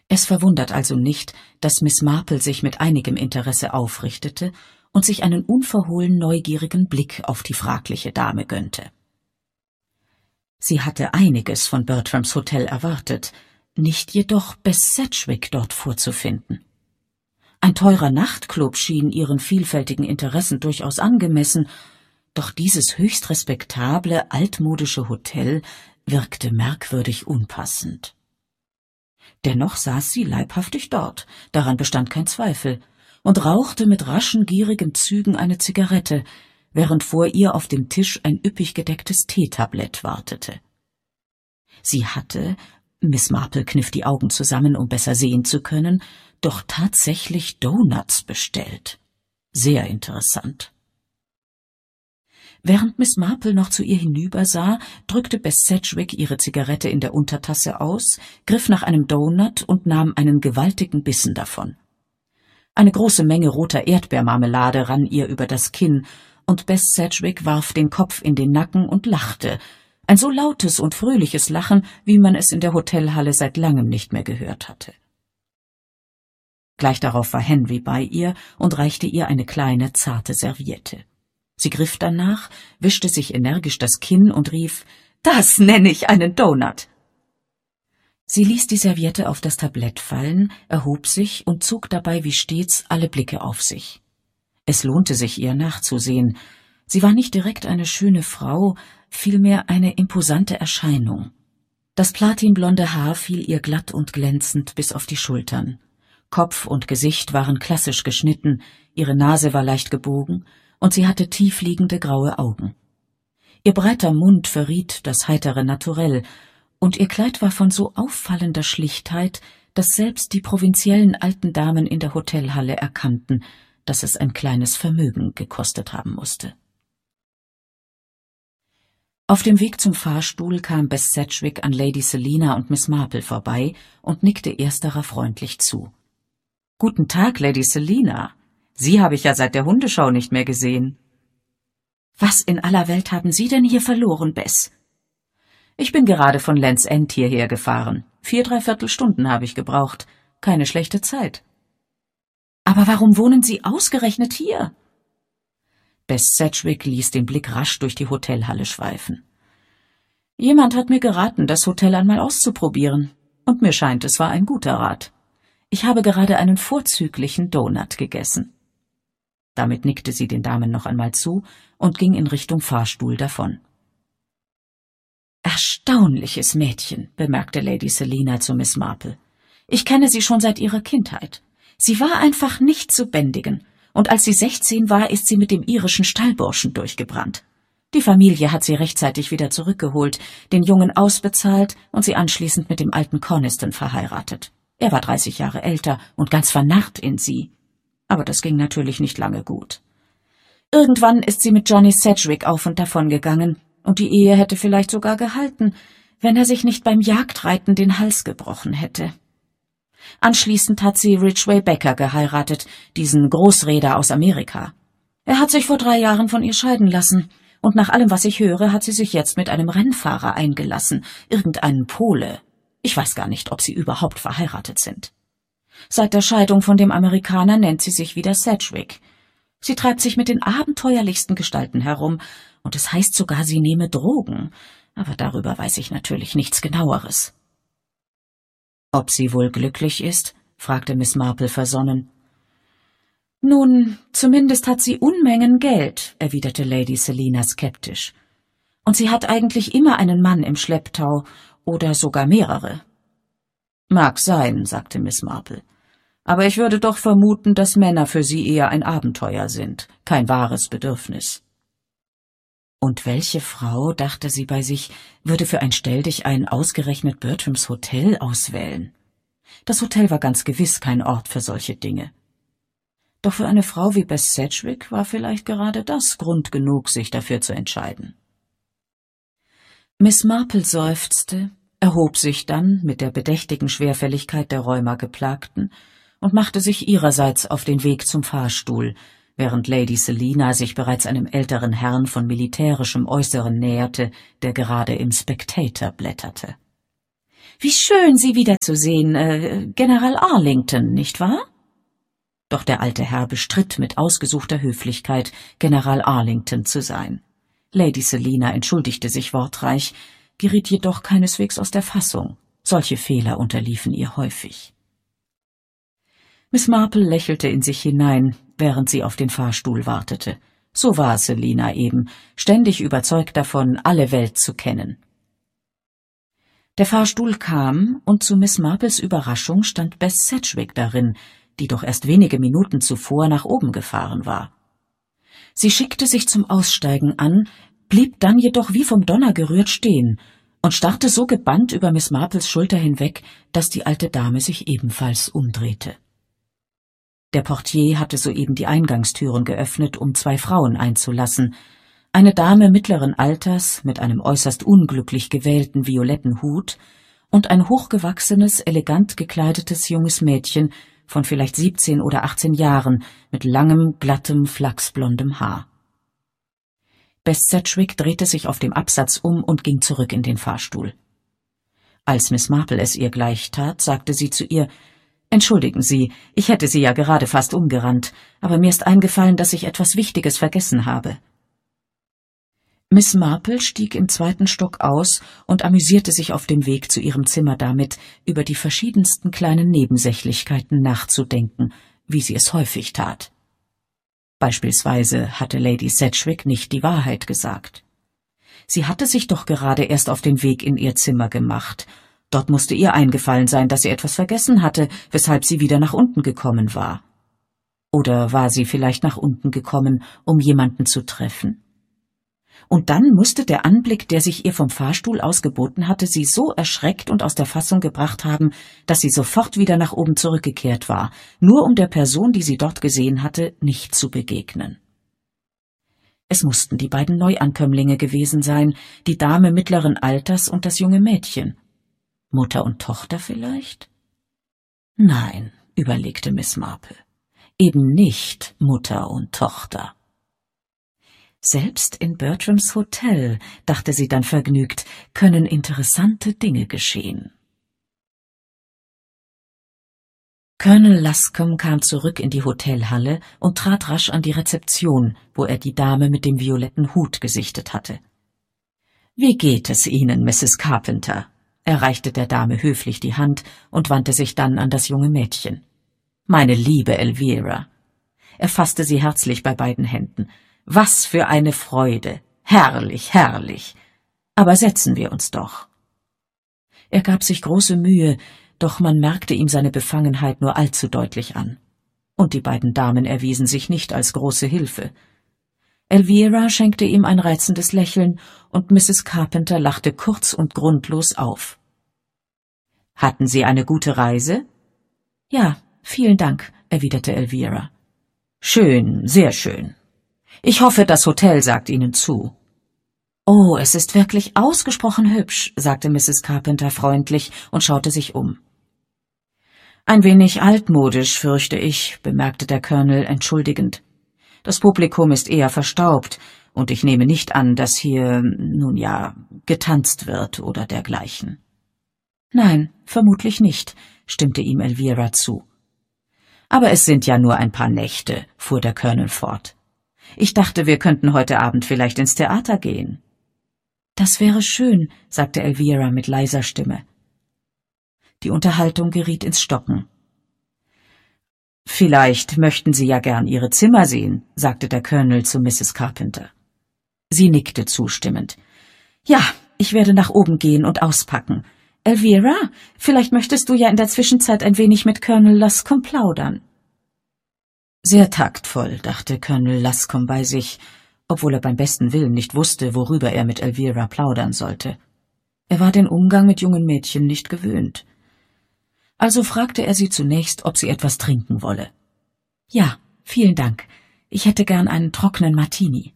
Es verwundert also nicht, dass Miss Marple sich mit einigem Interesse aufrichtete und sich einen unverhohlen neugierigen Blick auf die fragliche Dame gönnte. Sie hatte einiges von Bertrams Hotel erwartet, nicht jedoch Bess Sedgwick dort vorzufinden. Ein teurer Nachtclub schien ihren vielfältigen Interessen durchaus angemessen, doch dieses höchst respektable, altmodische Hotel wirkte merkwürdig unpassend. Dennoch saß sie leibhaftig dort, daran bestand kein Zweifel, und rauchte mit raschen, gierigen Zügen eine Zigarette, während vor ihr auf dem Tisch ein üppig gedecktes Teetablett wartete. Sie hatte, Miss Marple kniff die Augen zusammen, um besser sehen zu können, doch tatsächlich Donuts bestellt. Sehr interessant. Während Miss Marple noch zu ihr hinübersah, drückte Bess Sedgwick ihre Zigarette in der Untertasse aus, griff nach einem Donut und nahm einen gewaltigen Bissen davon. Eine große Menge roter Erdbeermarmelade rann ihr über das Kinn, und Bess Sedgwick warf den Kopf in den Nacken und lachte, ein so lautes und fröhliches Lachen, wie man es in der Hotelhalle seit langem nicht mehr gehört hatte. Gleich darauf war Henry bei ihr und reichte ihr eine kleine, zarte Serviette. Sie griff danach, wischte sich energisch das Kinn und rief, »Das nenne ich einen Donut!« Sie ließ die Serviette auf das Tablett fallen, erhob sich und zog dabei wie stets alle Blicke auf sich. Es lohnte sich, ihr nachzusehen. Sie war nicht direkt eine schöne Frau, vielmehr eine imposante Erscheinung. Das platinblonde Haar fiel ihr glatt und glänzend bis auf die Schultern. Kopf und Gesicht waren klassisch geschnitten, ihre Nase war leicht gebogen, und sie hatte tiefliegende graue Augen. Ihr breiter Mund verriet das heitere Naturell, und ihr Kleid war von so auffallender Schlichtheit, dass selbst die provinziellen alten Damen in der Hotelhalle erkannten, dass es ein kleines Vermögen gekostet haben musste. Auf dem Weg zum Fahrstuhl kam Bess Sedgwick an Lady Selina und Miss Marple vorbei und nickte ersterer freundlich zu. »Guten Tag, Lady Selina. Sie habe ich ja seit der Hundeschau nicht mehr gesehen.« »Was in aller Welt haben Sie denn hier verloren, Bess?« »Ich bin gerade von Land's End hierher gefahren. 4¾ Stunden habe ich gebraucht. Keine schlechte Zeit.« »Aber warum wohnen Sie ausgerechnet hier?« Bess Sedgwick ließ den Blick rasch durch die Hotelhalle schweifen. »Jemand hat mir geraten, das Hotel einmal auszuprobieren. Und mir scheint, es war ein guter Rat. Ich habe gerade einen vorzüglichen Donut gegessen.« Damit nickte sie den Damen noch einmal zu und ging in Richtung Fahrstuhl davon. »Erstaunliches Mädchen«, bemerkte Lady Selina zu Miss Marple. »Ich kenne sie schon seit ihrer Kindheit. Sie war einfach nicht zu bändigen, und als sie 16 war, ist sie mit dem irischen Stallburschen durchgebrannt. Die Familie hat sie rechtzeitig wieder zurückgeholt, den Jungen ausbezahlt und sie anschließend mit dem alten Coniston verheiratet. Er war 30 Jahre älter und ganz vernarrt in sie. Aber das ging natürlich nicht lange gut. Irgendwann ist sie mit Johnny Sedgwick auf und davon gegangen, und die Ehe hätte vielleicht sogar gehalten, wenn er sich nicht beim Jagdreiten den Hals gebrochen hätte. Anschließend hat sie Ridgway Becker geheiratet, diesen Großreeder aus Amerika. Er hat sich vor 3 Jahren von ihr scheiden lassen, und nach allem, was ich höre, hat sie sich jetzt mit einem Rennfahrer eingelassen, irgendeinen Pole. Ich weiß gar nicht, ob sie überhaupt verheiratet sind. Seit der Scheidung von dem Amerikaner nennt sie sich wieder Sedgwick. Sie treibt sich mit den abenteuerlichsten Gestalten herum, und es heißt sogar, sie nehme Drogen, aber darüber weiß ich natürlich nichts Genaueres.« »Ob sie wohl glücklich ist?« fragte Miss Marple versonnen. »Nun, zumindest hat sie Unmengen Geld«, erwiderte Lady Selina skeptisch. »Und sie hat eigentlich immer einen Mann im Schlepptau, oder sogar mehrere.« »Mag sein«, sagte Miss Marple, »aber ich würde doch vermuten, dass Männer für sie eher ein Abenteuer sind, kein wahres Bedürfnis.« Und welche Frau, dachte sie bei sich, würde für ein Stelldichein ausgerechnet Bertrams Hotel auswählen? Das Hotel war ganz gewiss kein Ort für solche Dinge. Doch für eine Frau wie Bess Sedgwick war vielleicht gerade das Grund genug, sich dafür zu entscheiden. Miss Marple seufzte, erhob sich dann mit der bedächtigen Schwerfälligkeit der Rheumageplagten und machte sich ihrerseits auf den Weg zum Fahrstuhl, während Lady Selina sich bereits einem älteren Herrn von militärischem Äußeren näherte, der gerade im Spectator blätterte. Wie schön, Sie wiederzusehen, General Arlington, nicht wahr? Doch der alte Herr bestritt mit ausgesuchter Höflichkeit, General Arlington zu sein. Lady Selina entschuldigte sich wortreich, geriet jedoch keineswegs aus der Fassung. Solche Fehler unterliefen ihr häufig. Miss Marple lächelte in sich hinein, während sie auf den Fahrstuhl wartete. So war Selina eben, ständig überzeugt davon, alle Welt zu kennen. Der Fahrstuhl kam, und zu Miss Marples Überraschung stand Bess Sedgwick darin, die doch erst wenige Minuten zuvor nach oben gefahren war. Sie schickte sich zum Aussteigen an, blieb dann jedoch wie vom Donner gerührt stehen und starrte so gebannt über Miss Marples Schulter hinweg, dass die alte Dame sich ebenfalls umdrehte. Der Portier hatte soeben die Eingangstüren geöffnet, um 2 Frauen einzulassen. Eine Dame mittleren Alters mit einem äußerst unglücklich gewählten violetten Hut und ein hochgewachsenes, elegant gekleidetes junges Mädchen von vielleicht 17 oder 18 Jahren mit langem, glattem, flachsblondem Haar. Bess Sedgwick drehte sich auf dem Absatz um und ging zurück in den Fahrstuhl. Als Miss Marple es ihr gleich tat, sagte sie zu ihr: »Entschuldigen Sie, ich hätte Sie ja gerade fast umgerannt, aber mir ist eingefallen, dass ich etwas Wichtiges vergessen habe.« Miss Marple stieg im 2. Stock aus und amüsierte sich auf dem Weg zu ihrem Zimmer damit, über die verschiedensten kleinen Nebensächlichkeiten nachzudenken, wie sie es häufig tat. Beispielsweise hatte Lady Sedgwick nicht die Wahrheit gesagt. Sie hatte sich doch gerade erst auf den Weg in ihr Zimmer gemacht. Dort musste ihr eingefallen sein, dass sie etwas vergessen hatte, weshalb sie wieder nach unten gekommen war. Oder war sie vielleicht nach unten gekommen, um jemanden zu treffen? Und dann musste der Anblick, der sich ihr vom Fahrstuhl aus geboten hatte, sie so erschreckt und aus der Fassung gebracht haben, dass sie sofort wieder nach oben zurückgekehrt war, nur um der Person, die sie dort gesehen hatte, nicht zu begegnen. Es mussten die beiden Neuankömmlinge gewesen sein, die Dame mittleren Alters und das junge Mädchen. Mutter und Tochter vielleicht? Nein, überlegte Miss Marple, eben nicht Mutter und Tochter. Selbst in Bertrams Hotel, dachte sie dann vergnügt, können interessante Dinge geschehen. Colonel Luscombe kam zurück in die Hotelhalle und trat rasch an die Rezeption, wo er die Dame mit dem violetten Hut gesichtet hatte. »Wie geht es Ihnen, Mrs. Carpenter?« Er reichte der Dame höflich die Hand und wandte sich dann an das junge Mädchen. »Meine liebe Elvira.« Er fasste sie herzlich bei beiden Händen. »Was für eine Freude! Herrlich, herrlich! Aber setzen wir uns doch.« Er gab sich große Mühe, doch man merkte ihm seine Befangenheit nur allzu deutlich an. Und die beiden Damen erwiesen sich nicht als große Hilfe. Elvira schenkte ihm ein reizendes Lächeln, und Mrs. Carpenter lachte kurz und grundlos auf. »Hatten Sie eine gute Reise?« »Ja, vielen Dank«, erwiderte Elvira. »Schön, sehr schön. Ich hoffe, das Hotel sagt Ihnen zu.« »Oh, es ist wirklich ausgesprochen hübsch«, sagte Mrs. Carpenter freundlich und schaute sich um. »Ein wenig altmodisch, fürchte ich«, bemerkte der Colonel entschuldigend. »Das Publikum ist eher verstaubt, und ich nehme nicht an, dass hier, nun ja, getanzt wird oder dergleichen.« »Nein, vermutlich nicht«, stimmte ihm Elvira zu. »Aber es sind ja nur ein paar Nächte«, fuhr der Colonel fort. »Ich dachte, wir könnten heute Abend vielleicht ins Theater gehen.« »Das wäre schön«, sagte Elvira mit leiser Stimme. Die Unterhaltung geriet ins Stocken. »Vielleicht möchten Sie ja gern Ihre Zimmer sehen«, sagte der Colonel zu Mrs. Carpenter. Sie nickte zustimmend. »Ja, ich werde nach oben gehen und auspacken. Elvira, vielleicht möchtest du ja in der Zwischenzeit ein wenig mit Colonel Luscombe plaudern.« Sehr taktvoll, dachte Colonel Luscombe bei sich, obwohl er beim besten Willen nicht wusste, worüber er mit Elvira plaudern sollte. Er war den Umgang mit jungen Mädchen nicht gewöhnt. Also fragte er sie zunächst, ob sie etwas trinken wolle. »Ja, vielen Dank. Ich hätte gern einen trockenen Martini.«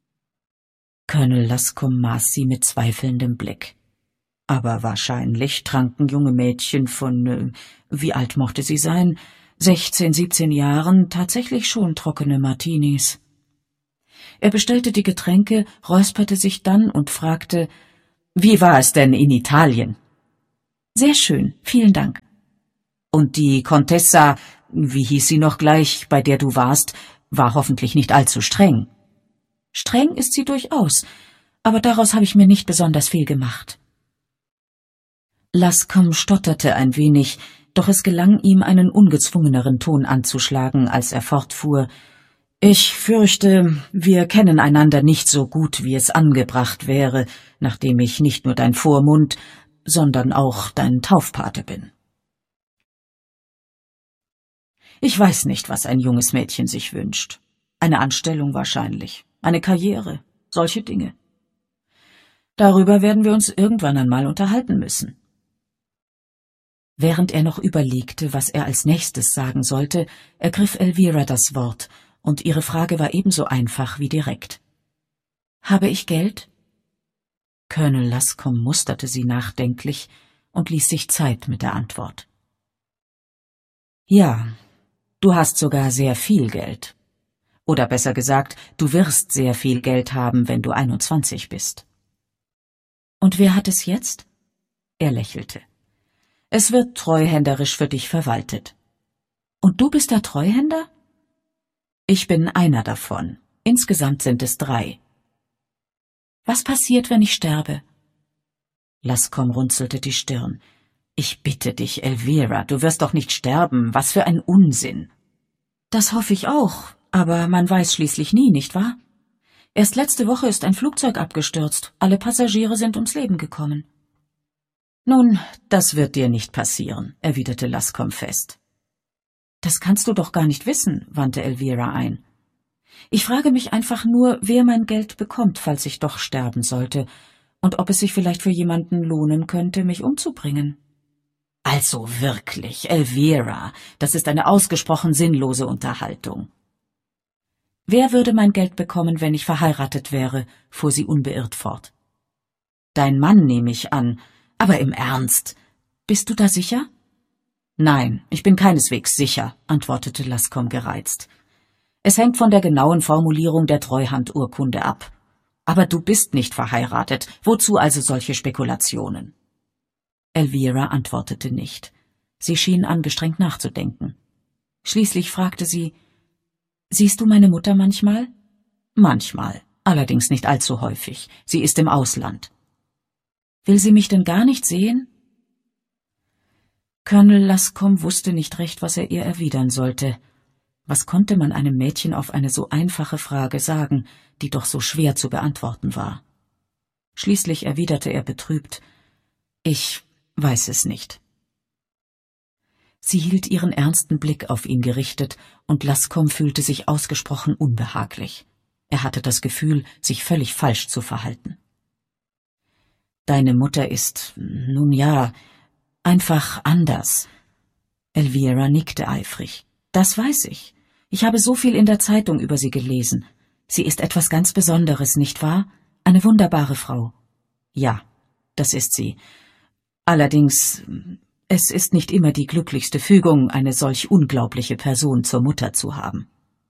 Colonel Luscombe maß sie mit zweifelndem Blick. Aber wahrscheinlich tranken junge Mädchen von, wie alt mochte sie sein, 16, 17 Jahren tatsächlich schon trockene Martinis. Er bestellte die Getränke, räusperte sich dann und fragte, »Wie war es denn in Italien?« Sehr schön, vielen Dank. Und die Contessa, wie hieß sie noch gleich, bei der du warst, war hoffentlich nicht allzu streng. Streng ist sie durchaus, aber daraus habe ich mir nicht besonders viel gemacht. Lascombe stotterte ein wenig, doch es gelang ihm, einen ungezwungeneren Ton anzuschlagen, als er fortfuhr. »Ich fürchte, wir kennen einander nicht so gut, wie es angebracht wäre, nachdem ich nicht nur dein Vormund, sondern auch dein Taufpate bin. Ich weiß nicht, was ein junges Mädchen sich wünscht. Eine Anstellung wahrscheinlich, eine Karriere, solche Dinge. Darüber werden wir uns irgendwann einmal unterhalten müssen.« Während er noch überlegte, was er als nächstes sagen sollte, ergriff Elvira das Wort, und ihre Frage war ebenso einfach wie direkt. »Habe ich Geld?« Colonel Lascombe musterte sie nachdenklich und ließ sich Zeit mit der Antwort. »Ja, du hast sogar sehr viel Geld. Oder besser gesagt, du wirst sehr viel Geld haben, wenn du 21 bist.« »Und wer hat es jetzt?« Er lächelte. »Es wird treuhänderisch für dich verwaltet.« »Und du bist der Treuhänder?« »Ich bin einer davon. Insgesamt sind es 3. »Was passiert, wenn ich sterbe?« Lascombe runzelte die Stirn. »Ich bitte dich, Elvira, du wirst doch nicht sterben. Was für ein Unsinn!« »Das hoffe ich auch, aber man weiß schließlich nie, nicht wahr? Erst letzte Woche ist ein Flugzeug abgestürzt. Alle Passagiere sind ums Leben gekommen.« »Nun, das wird dir nicht passieren«, erwiderte Lascombe fest. »Das kannst du doch gar nicht wissen«, wandte Elvira ein. »Ich frage mich einfach nur, wer mein Geld bekommt, falls ich doch sterben sollte, und ob es sich vielleicht für jemanden lohnen könnte, mich umzubringen.« »Also wirklich, Elvira, das ist eine ausgesprochen sinnlose Unterhaltung.« »Wer würde mein Geld bekommen, wenn ich verheiratet wäre?«, fuhr sie unbeirrt fort. »Dein Mann, nehme ich an. Aber im Ernst, bist du da sicher?« »Nein, ich bin keineswegs sicher«, antwortete Lascombe gereizt. »Es hängt von der genauen Formulierung der Treuhandurkunde ab. Aber du bist nicht verheiratet, wozu also solche Spekulationen?« Elvira antwortete nicht. Sie schien angestrengt nachzudenken. Schließlich fragte sie, »Siehst du meine Mutter manchmal?« »Manchmal, allerdings nicht allzu häufig. Sie ist im Ausland.« »Will sie mich denn gar nicht sehen?« Colonel Lascombe wusste nicht recht, was er ihr erwidern sollte. Was konnte man einem Mädchen auf eine so einfache Frage sagen, die doch so schwer zu beantworten war? Schließlich erwiderte er betrübt, »Ich weiß es nicht.« Sie hielt ihren ernsten Blick auf ihn gerichtet, und Lascombe fühlte sich ausgesprochen unbehaglich. Er hatte das Gefühl, sich völlig falsch zu verhalten. »Deine Mutter ist, nun ja, einfach anders.« Elvira nickte eifrig. »Das weiß ich. Ich habe so viel in der Zeitung über sie gelesen. Sie ist etwas ganz Besonderes, nicht wahr? Eine wunderbare Frau.« »Ja, das ist sie. Allerdings, es ist nicht immer die glücklichste Fügung, eine solch unglaubliche Person zur Mutter zu haben.«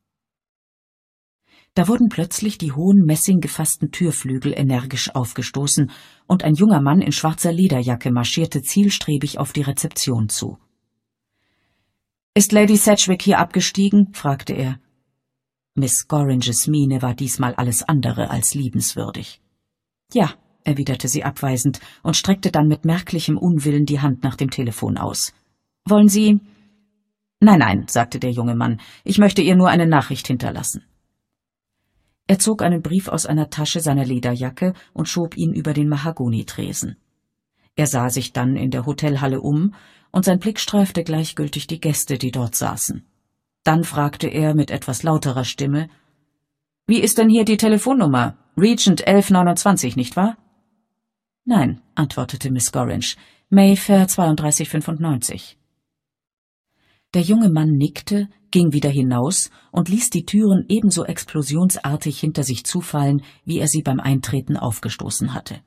Da wurden plötzlich die hohen, messinggefassten Türflügel energisch aufgestoßen, und ein junger Mann in schwarzer Lederjacke marschierte zielstrebig auf die Rezeption zu. »Ist Lady Sedgwick hier abgestiegen?« fragte er. Miss Gorringes Miene war diesmal alles andere als liebenswürdig. »Ja«, erwiderte sie abweisend und streckte dann mit merklichem Unwillen die Hand nach dem Telefon aus. »Wollen Sie?« »Nein«, sagte der junge Mann, »ich möchte ihr nur eine Nachricht hinterlassen.« Er zog einen Brief aus einer Tasche seiner Lederjacke und schob ihn über den Mahagonitresen. Er sah sich dann in der Hotelhalle um, und sein Blick streifte gleichgültig die Gäste, die dort saßen. Dann fragte er mit etwas lauterer Stimme, »Wie ist denn hier die Telefonnummer? Regent 1129, nicht wahr?« »Nein«, antwortete Miss Gorringe, »Mayfair 3295. Der junge Mann nickte, ging wieder hinaus und ließ die Türen ebenso explosionsartig hinter sich zufallen, wie er sie beim Eintreten aufgestoßen hatte.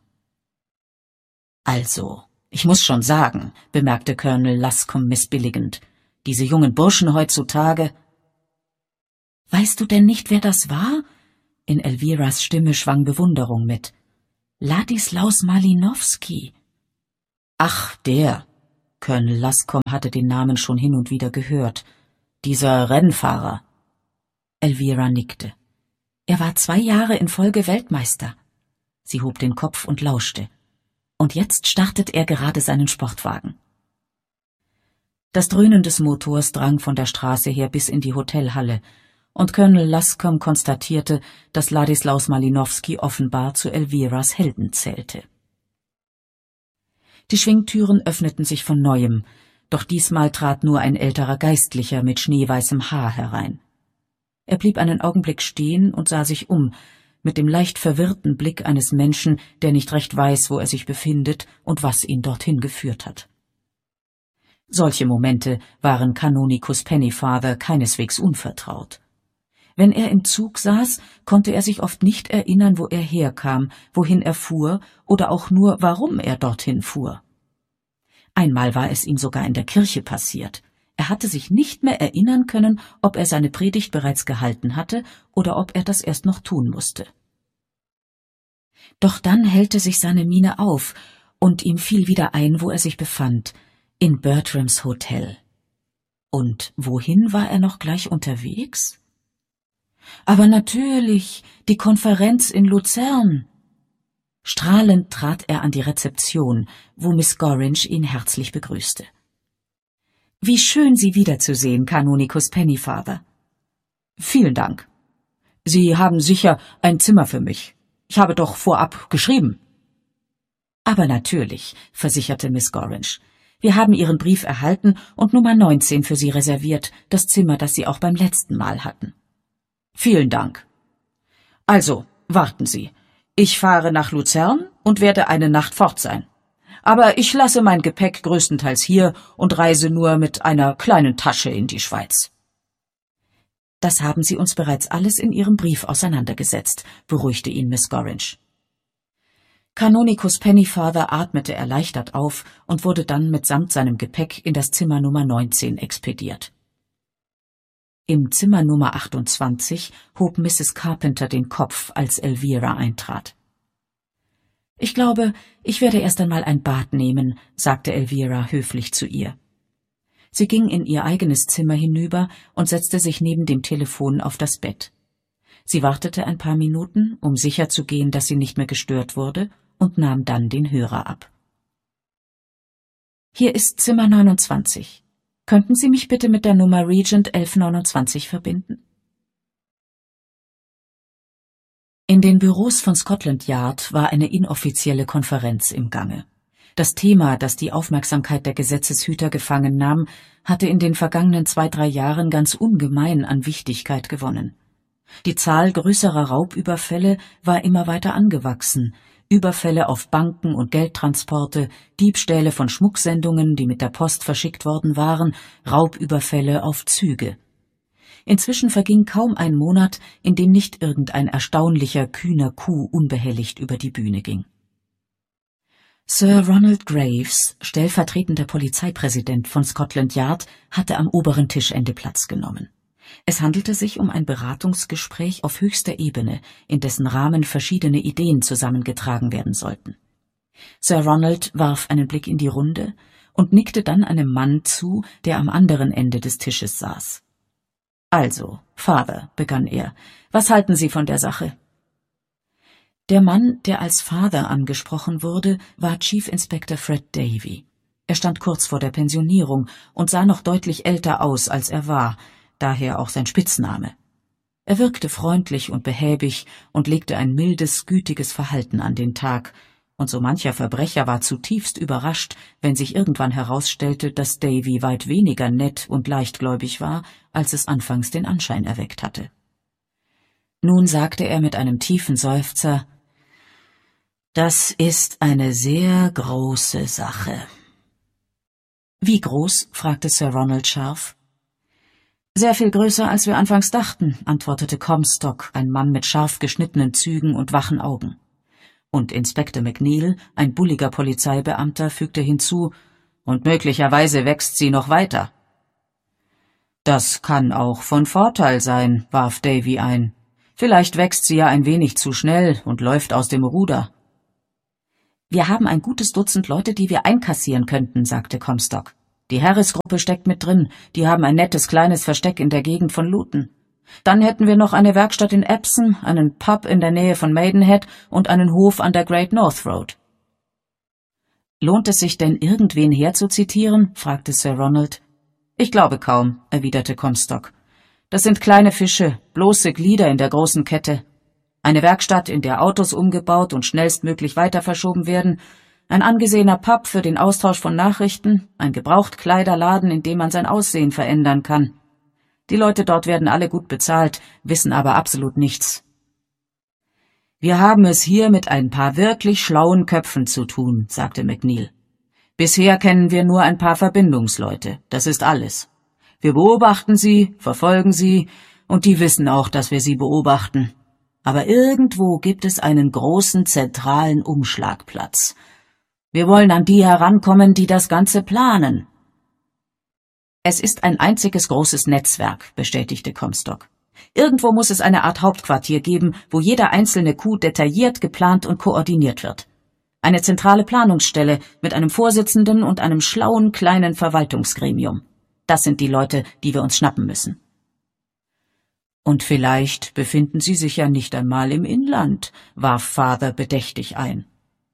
»Also, ich muss schon sagen«, bemerkte Colonel Lascombe missbilligend, »diese jungen Burschen heutzutage...« »Weißt du denn nicht, wer das war?« In Elviras Stimme schwang Bewunderung mit. »Ladislaus Malinowski.« »Ach, der. Colonel Luscombe hatte den Namen schon hin und wieder gehört. Dieser Rennfahrer. Elvira nickte. Er war 2 Jahre in Folge Weltmeister. Sie hob den Kopf und lauschte. Und jetzt startet er gerade seinen Sportwagen. Das Dröhnen des Motors drang von der Straße her bis in die Hotelhalle, und Colonel Luscombe konstatierte, dass Ladislaus Malinowski offenbar zu Elviras Helden zählte. Die Schwingtüren öffneten sich von neuem, doch diesmal trat nur ein älterer Geistlicher mit schneeweißem Haar herein. Er blieb einen Augenblick stehen und sah sich um, mit dem leicht verwirrten Blick eines Menschen, der nicht recht weiß, wo er sich befindet und was ihn dorthin geführt hat. Solche Momente waren Kanonikus Pennyfather keineswegs unvertraut. Wenn er im Zug saß, konnte er sich oft nicht erinnern, wo er herkam, wohin er fuhr oder auch nur, warum er dorthin fuhr. Einmal war es ihm sogar in der Kirche passiert. Er hatte sich nicht mehr erinnern können, ob er seine Predigt bereits gehalten hatte oder ob er das erst noch tun musste. Doch dann hellte sich seine Miene auf, und ihm fiel wieder ein, wo er sich befand, in Bertrams Hotel. Und wohin war er noch gleich unterwegs? Aber natürlich, die Konferenz in Luzern. Strahlend trat er an die Rezeption, wo Miss Gorringe ihn herzlich begrüßte. »Wie schön, Sie wiederzusehen, Kanonikus Pennyfather.« »Vielen Dank. Sie haben sicher ein Zimmer für mich. Ich habe doch vorab geschrieben.« »Aber natürlich«, versicherte Miss Gorringe. »Wir haben Ihren Brief erhalten und Nummer 19 für Sie reserviert, das Zimmer, das Sie auch beim letzten Mal hatten.« »Vielen Dank. Also, warten Sie. Ich fahre nach Luzern und werde eine Nacht fort sein. Aber ich lasse mein Gepäck größtenteils hier und reise nur mit einer kleinen Tasche in die Schweiz.« »Das haben Sie uns bereits alles in Ihrem Brief auseinandergesetzt«, beruhigte ihn Miss Gorringe. Kanonikus Pennyfather atmete erleichtert auf und wurde dann mitsamt seinem Gepäck in das Zimmer Nummer 19 expediert. Im Zimmer Nummer 28 hob Mrs. Carpenter den Kopf, als Elvira eintrat. »Ich glaube, ich werde erst einmal ein Bad nehmen«, sagte Elvira höflich zu ihr. Sie ging in ihr eigenes Zimmer hinüber und setzte sich neben dem Telefon auf das Bett. Sie wartete ein paar Minuten, um sicherzugehen, dass sie nicht mehr gestört wurde, und nahm dann den Hörer ab. »Hier ist Zimmer 29. Könnten Sie mich bitte mit der Nummer Regent 1129 verbinden?« In den Büros von Scotland Yard war eine inoffizielle Konferenz im Gange. Das Thema, das die Aufmerksamkeit der Gesetzeshüter gefangen nahm, hatte in den vergangenen 2-3 Jahren ganz ungemein an Wichtigkeit gewonnen. Die Zahl größerer Raubüberfälle war immer weiter angewachsen. Überfälle auf Banken und Geldtransporte, Diebstähle von Schmucksendungen, die mit der Post verschickt worden waren, Raubüberfälle auf Züge. Inzwischen verging kaum ein Monat, in dem nicht irgendein erstaunlicher, kühner Coup unbehelligt über die Bühne ging. Sir Ronald Graves, stellvertretender Polizeipräsident von Scotland Yard, hatte am oberen Tischende Platz genommen. Es handelte sich um ein Beratungsgespräch auf höchster Ebene, in dessen Rahmen verschiedene Ideen zusammengetragen werden sollten. Sir Ronald warf einen Blick in die Runde und nickte dann einem Mann zu, der am anderen Ende des Tisches saß. »Also, Father«, begann er, »was halten Sie von der Sache?« Der Mann, der als Father angesprochen wurde, war Chief Inspector Fred Davy. Er stand kurz vor der Pensionierung und sah noch deutlich älter aus, als er war, daher auch sein Spitzname. Er wirkte freundlich und behäbig und legte ein mildes, gütiges Verhalten an den Tag, und so mancher Verbrecher war zutiefst überrascht, wenn sich irgendwann herausstellte, dass Davy weit weniger nett und leichtgläubig war, als es anfangs den Anschein erweckt hatte. Nun sagte er mit einem tiefen Seufzer: »Das ist eine sehr große Sache.« »Wie groß?« fragte Sir Ronald scharf. »Sehr viel größer, als wir anfangs dachten«, antwortete Comstock, ein Mann mit scharf geschnittenen Zügen und wachen Augen. Und Inspektor McNeil, ein bulliger Polizeibeamter, fügte hinzu: »Und möglicherweise wächst sie noch weiter.« »Das kann auch von Vorteil sein«, warf Davy ein. »Vielleicht wächst sie ja ein wenig zu schnell und läuft aus dem Ruder.« »Wir haben ein gutes Dutzend Leute, die wir einkassieren könnten«, sagte Comstock. »Die Harris-Gruppe steckt mit drin, die haben ein nettes kleines Versteck in der Gegend von Luton. Dann hätten wir noch eine Werkstatt in Epsom, einen Pub in der Nähe von Maidenhead und einen Hof an der Great North Road.« »Lohnt es sich denn, irgendwen herzuzitieren?« fragte Sir Ronald. »Ich glaube kaum«, erwiderte Comstock. »Das sind kleine Fische, bloße Glieder in der großen Kette. Eine Werkstatt, in der Autos umgebaut und schnellstmöglich weiter verschoben werden, ein angesehener Pub für den Austausch von Nachrichten, ein Gebrauchtkleiderladen, in dem man sein Aussehen verändern kann. Die Leute dort werden alle gut bezahlt, wissen aber absolut nichts.« »Wir haben es hier mit ein paar wirklich schlauen Köpfen zu tun«, sagte McNeil. »Bisher kennen wir nur ein paar Verbindungsleute, das ist alles. Wir beobachten sie, verfolgen sie, und die wissen auch, dass wir sie beobachten. Aber irgendwo gibt es einen großen zentralen Umschlagplatz. Wir wollen an die herankommen, die das Ganze planen.« »Es ist ein einziges großes Netzwerk«, bestätigte Comstock. »Irgendwo muss es eine Art Hauptquartier geben, wo jeder einzelne Coup detailliert geplant und koordiniert wird. Eine zentrale Planungsstelle mit einem Vorsitzenden und einem schlauen kleinen Verwaltungsgremium. Das sind die Leute, die wir uns schnappen müssen.« »Und vielleicht befinden sie sich ja nicht einmal im Inland«, warf Father bedächtig ein.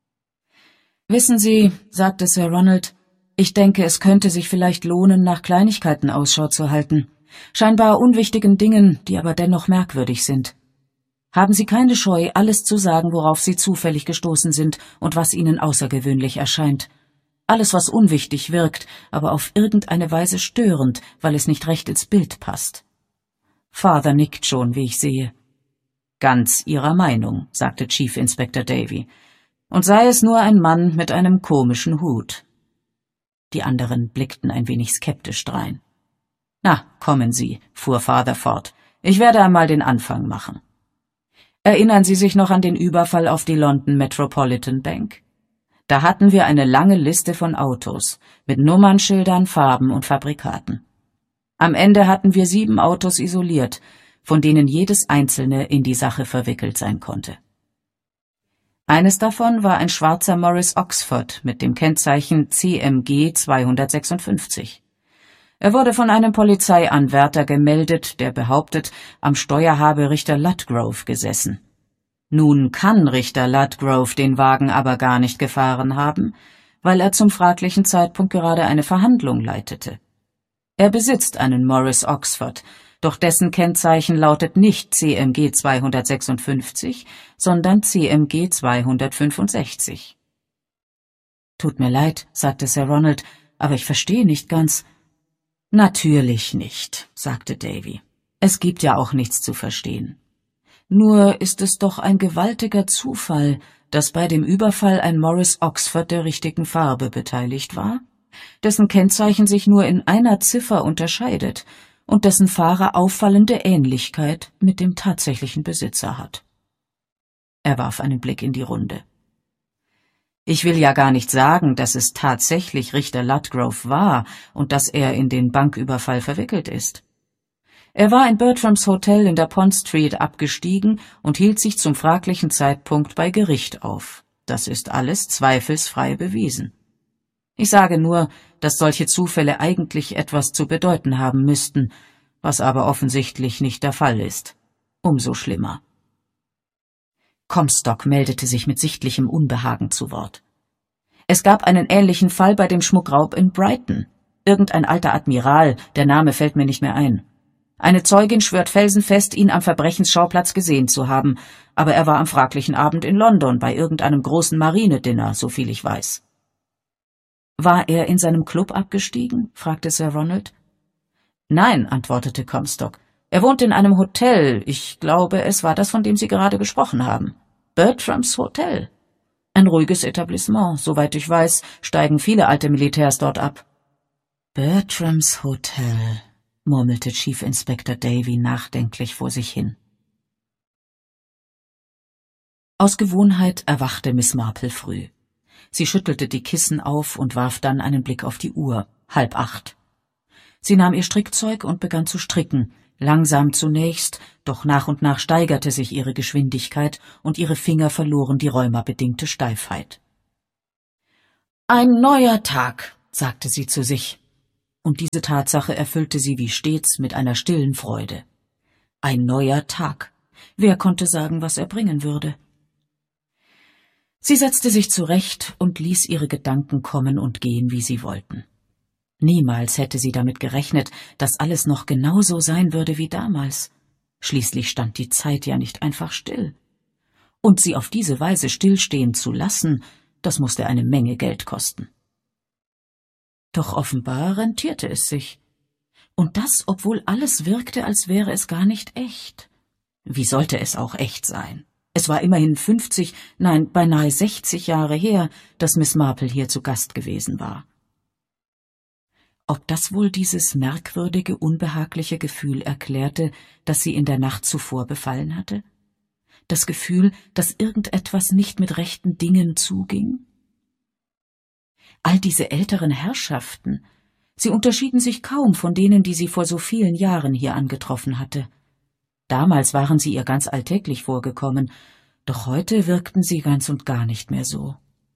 »Wissen Sie«, sagte Sir Ronald, »ich denke, es könnte sich vielleicht lohnen, nach Kleinigkeiten Ausschau zu halten. Scheinbar unwichtigen Dingen, die aber dennoch merkwürdig sind. Haben Sie keine Scheu, alles zu sagen, worauf Sie zufällig gestoßen sind und was Ihnen außergewöhnlich erscheint. Alles, was unwichtig wirkt, aber auf irgendeine Weise störend, weil es nicht recht ins Bild passt.« Father nickt schon, wie ich sehe. »Ganz Ihrer Meinung«, sagte Chief Inspector Davy. »Und sei es nur ein Mann mit einem komischen Hut.« Die anderen blickten ein wenig skeptisch drein. »Na, kommen Sie«, fuhr Father fort. »Ich werde einmal den Anfang machen. Erinnern Sie sich noch an den Überfall auf die London Metropolitan Bank? Da hatten wir eine lange Liste von Autos, mit Nummernschildern, Farben und Fabrikaten. Am Ende hatten wir 7 Autos isoliert, von denen jedes einzelne in die Sache verwickelt sein konnte. Eines davon war ein schwarzer Morris Oxford mit dem Kennzeichen CMG 256. Er wurde von einem Polizeianwärter gemeldet, der behauptet, am Steuer habe Richter Ludgrove gesessen. Nun kann Richter Ludgrove den Wagen aber gar nicht gefahren haben, weil er zum fraglichen Zeitpunkt gerade eine Verhandlung leitete. Er besitzt einen Morris Oxford, doch dessen Kennzeichen lautet nicht CMG 256, sondern CMG 265. »Tut mir leid«, sagte Sir Ronald, »aber ich verstehe nicht ganz.« »Natürlich nicht«, sagte Davy. »Es gibt ja auch nichts zu verstehen. Nur ist es doch ein gewaltiger Zufall, dass bei dem Überfall ein Morris Oxford der richtigen Farbe beteiligt war, dessen Kennzeichen sich nur in einer Ziffer unterscheidet und dessen Fahrer auffallende Ähnlichkeit mit dem tatsächlichen Besitzer hat.« Er warf einen Blick in die Runde. »Ich will ja gar nicht sagen, dass es tatsächlich Richter Ludgrove war und dass er in den Banküberfall verwickelt ist. Er war in Bertrams Hotel in der Pond Street abgestiegen und hielt sich zum fraglichen Zeitpunkt bei Gericht auf. Das ist alles zweifelsfrei bewiesen. Ich sage nur, dass solche Zufälle eigentlich etwas zu bedeuten haben müssten, was aber offensichtlich nicht der Fall ist. Umso schlimmer.« Comstock meldete sich mit sichtlichem Unbehagen zu Wort. »Es gab einen ähnlichen Fall bei dem Schmuckraub in Brighton. Irgendein alter Admiral, der Name fällt mir nicht mehr ein. Eine Zeugin schwört felsenfest, ihn am Verbrechensschauplatz gesehen zu haben, aber er war am fraglichen Abend in London bei irgendeinem großen Marinedinner, soviel ich weiß.« »War er in seinem Club abgestiegen?« fragte Sir Ronald. »Nein«, antwortete Comstock. »Er wohnt in einem Hotel. Ich glaube, es war das, von dem Sie gerade gesprochen haben. Bertrams Hotel. Ein ruhiges Etablissement. Soweit ich weiß, steigen viele alte Militärs dort ab.« »Bertrams Hotel«, murmelte Chief Inspector Davy nachdenklich vor sich hin. Aus Gewohnheit erwachte Miss Marple früh. Sie schüttelte die Kissen auf und warf dann einen Blick auf die Uhr. 7:30. Sie nahm ihr Strickzeug und begann zu stricken, langsam zunächst, doch nach und nach steigerte sich ihre Geschwindigkeit und ihre Finger verloren die rheumabedingte Steifheit. »Ein neuer Tag«, sagte sie zu sich, und diese Tatsache erfüllte sie wie stets mit einer stillen Freude. Ein neuer Tag. Wer konnte sagen, was er bringen würde? Sie setzte sich zurecht und ließ ihre Gedanken kommen und gehen, wie sie wollten. Niemals hätte sie damit gerechnet, dass alles noch genauso sein würde wie damals. Schließlich stand die Zeit ja nicht einfach still. Und sie auf diese Weise stillstehen zu lassen, das musste eine Menge Geld kosten. Doch offenbar rentierte es sich. Und das, obwohl alles wirkte, als wäre es gar nicht echt. Wie sollte es auch echt sein? Es war immerhin 50, nein, beinahe 60 Jahre her, dass Miss Marple hier zu Gast gewesen war. Ob das wohl dieses merkwürdige, unbehagliche Gefühl erklärte, das sie in der Nacht zuvor befallen hatte? Das Gefühl, dass irgendetwas nicht mit rechten Dingen zuging? All diese älteren Herrschaften, sie unterschieden sich kaum von denen, die sie vor so vielen Jahren hier angetroffen hatte. Damals waren sie ihr ganz alltäglich vorgekommen, doch heute wirkten sie ganz und gar nicht mehr so.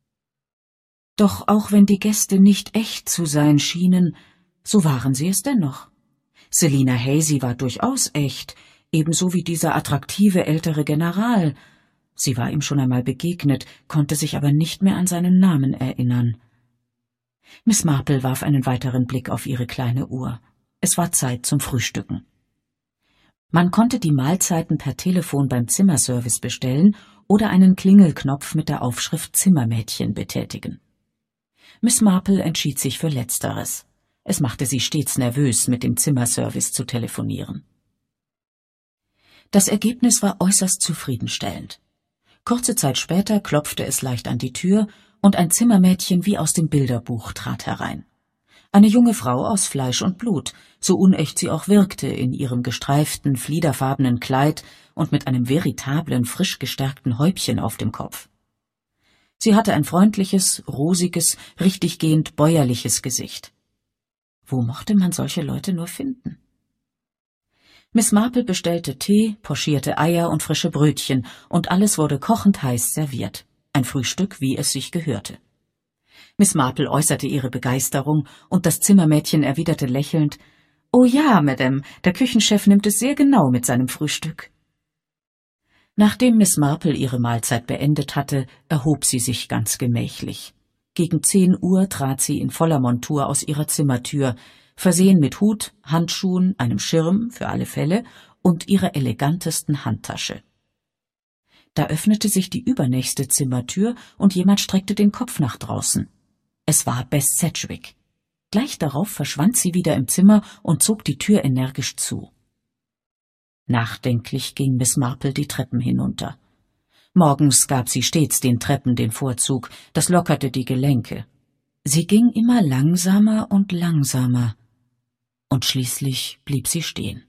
Doch auch wenn die Gäste nicht echt zu sein schienen, so waren sie es dennoch. Selina Hazy war durchaus echt, ebenso wie dieser attraktive ältere General. Sie war ihm schon einmal begegnet, konnte sich aber nicht mehr an seinen Namen erinnern. Miss Marple warf einen weiteren Blick auf ihre kleine Uhr. Es war Zeit zum Frühstücken. Man konnte die Mahlzeiten per Telefon beim Zimmerservice bestellen oder einen Klingelknopf mit der Aufschrift Zimmermädchen betätigen. Miss Marple entschied sich für Letzteres. Es machte sie stets nervös, mit dem Zimmerservice zu telefonieren. Das Ergebnis war äußerst zufriedenstellend. Kurze Zeit später klopfte es leicht an die Tür und ein Zimmermädchen wie aus dem Bilderbuch trat herein. Eine junge Frau aus Fleisch und Blut, so unecht sie auch wirkte, in ihrem gestreiften, fliederfarbenen Kleid und mit einem veritablen, frisch gestärkten Häubchen auf dem Kopf. Sie hatte ein freundliches, rosiges, richtiggehend bäuerliches Gesicht. Wo mochte man solche Leute nur finden? Miss Marple bestellte Tee, pochierte Eier und frische Brötchen, und alles wurde kochend heiß serviert. Ein Frühstück, wie es sich gehörte. Miss Marple äußerte ihre Begeisterung, und das Zimmermädchen erwiderte lächelnd, »Oh ja, Madame, der Küchenchef nimmt es sehr genau mit seinem Frühstück.« Nachdem Miss Marple ihre Mahlzeit beendet hatte, erhob sie sich ganz gemächlich. Gegen 10 Uhr trat sie in voller Montur aus ihrer Zimmertür, versehen mit Hut, Handschuhen, einem Schirm für alle Fälle und ihrer elegantesten Handtasche. Da öffnete sich die übernächste Zimmertür und jemand streckte den Kopf nach draußen. Es war Bess Sedgwick. Gleich darauf verschwand sie wieder im Zimmer und zog die Tür energisch zu. Nachdenklich ging Miss Marple die Treppen hinunter. Morgens gab sie stets den Treppen den Vorzug, das lockerte die Gelenke. Sie ging immer langsamer und langsamer, und schließlich blieb sie stehen.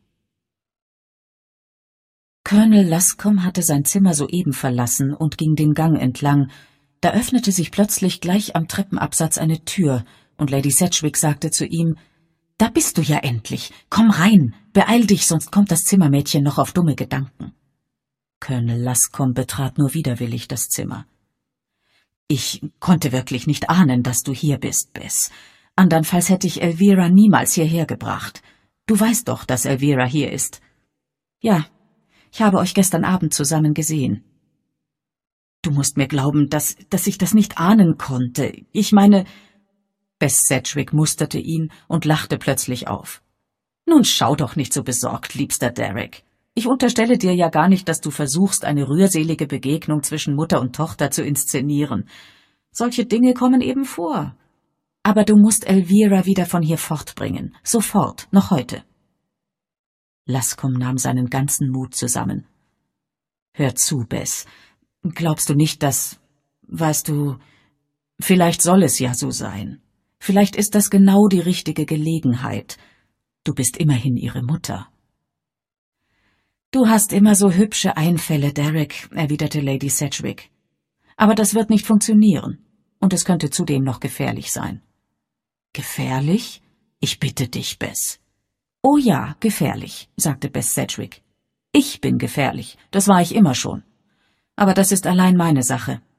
Colonel Luscombe hatte sein Zimmer soeben verlassen und ging den Gang entlang. Da öffnete sich plötzlich gleich am Treppenabsatz eine Tür, und Lady Sedgwick sagte zu ihm, »Da bist du ja endlich. Komm rein, beeil dich, sonst kommt das Zimmermädchen noch auf dumme Gedanken.« Colonel Luscombe betrat nur widerwillig das Zimmer. »Ich konnte wirklich nicht ahnen, dass du hier bist, Bess. Andernfalls hätte ich Elvira niemals hierher gebracht. Du weißt doch, dass Elvira hier ist.« »Ja, ich habe euch gestern Abend zusammen gesehen.« »Du musst mir glauben, dass ich das nicht ahnen konnte. Ich meine...« Bess Sedgwick musterte ihn und lachte plötzlich auf. »Nun schau doch nicht so besorgt, liebster Derek. Ich unterstelle dir ja gar nicht, dass du versuchst, eine rührselige Begegnung zwischen Mutter und Tochter zu inszenieren. Solche Dinge kommen eben vor. Aber du musst Elvira wieder von hier fortbringen. Sofort, noch heute.« Luscombe nahm seinen ganzen Mut zusammen. »Hör zu, Bess. Glaubst du nicht, dass... Weißt du, vielleicht soll es ja so sein. Vielleicht ist das genau die richtige Gelegenheit. Du bist immerhin ihre Mutter.« »Du hast immer so hübsche Einfälle, Derek«, erwiderte Lady Sedgwick. »Aber das wird nicht funktionieren, und es könnte zudem noch gefährlich sein.« »Gefährlich? Ich bitte dich, Bess.« »Oh ja, gefährlich«, sagte Bess Sedgwick. »Ich bin gefährlich, das war ich immer schon. Aber das ist allein meine Sache.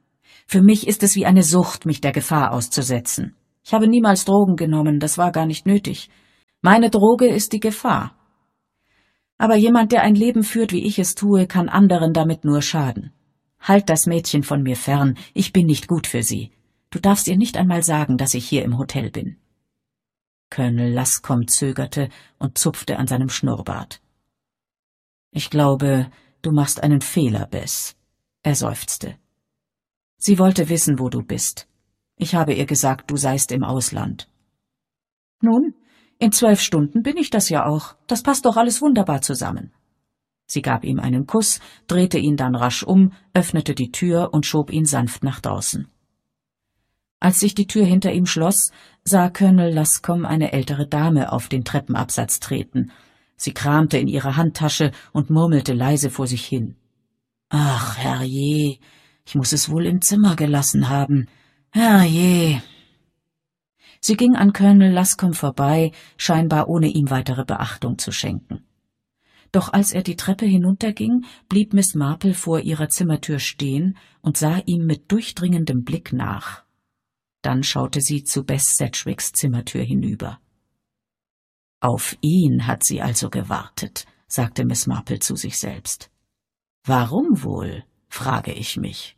Für mich ist es wie eine Sucht, mich der Gefahr auszusetzen. Ich habe niemals Drogen genommen, das war gar nicht nötig. Meine Droge ist die Gefahr. Aber jemand, der ein Leben führt, wie ich es tue, kann anderen damit nur schaden. Halt das Mädchen von mir fern, ich bin nicht gut für sie. Du darfst ihr nicht einmal sagen, dass ich hier im Hotel bin. Colonel Lascombe zögerte und zupfte an seinem Schnurrbart. »Ich glaube, du machst einen Fehler, Bess«, er seufzte. »Sie wollte wissen, wo du bist. Ich habe ihr gesagt, du seist im Ausland.« »Nun, in 12 Stunden bin ich das ja auch. Das passt doch alles wunderbar zusammen.« Sie gab ihm einen Kuss, drehte ihn dann rasch um, öffnete die Tür und schob ihn sanft nach draußen. Als sich die Tür hinter ihm schloss, sah Colonel Lascombe eine ältere Dame auf den Treppenabsatz treten. Sie kramte in ihrer Handtasche und murmelte leise vor sich hin. »Ach, herrje, ich muß es wohl im Zimmer gelassen haben. Herrje!« Sie ging an Colonel Lascombe vorbei, scheinbar ohne ihm weitere Beachtung zu schenken. Doch als er die Treppe hinunterging, blieb Miss Marple vor ihrer Zimmertür stehen und sah ihm mit durchdringendem Blick nach. Dann schaute sie zu Bess Sedgwicks Zimmertür hinüber. »Auf ihn hat sie also gewartet«, sagte Miss Marple zu sich selbst. »Warum wohl?« frage ich mich.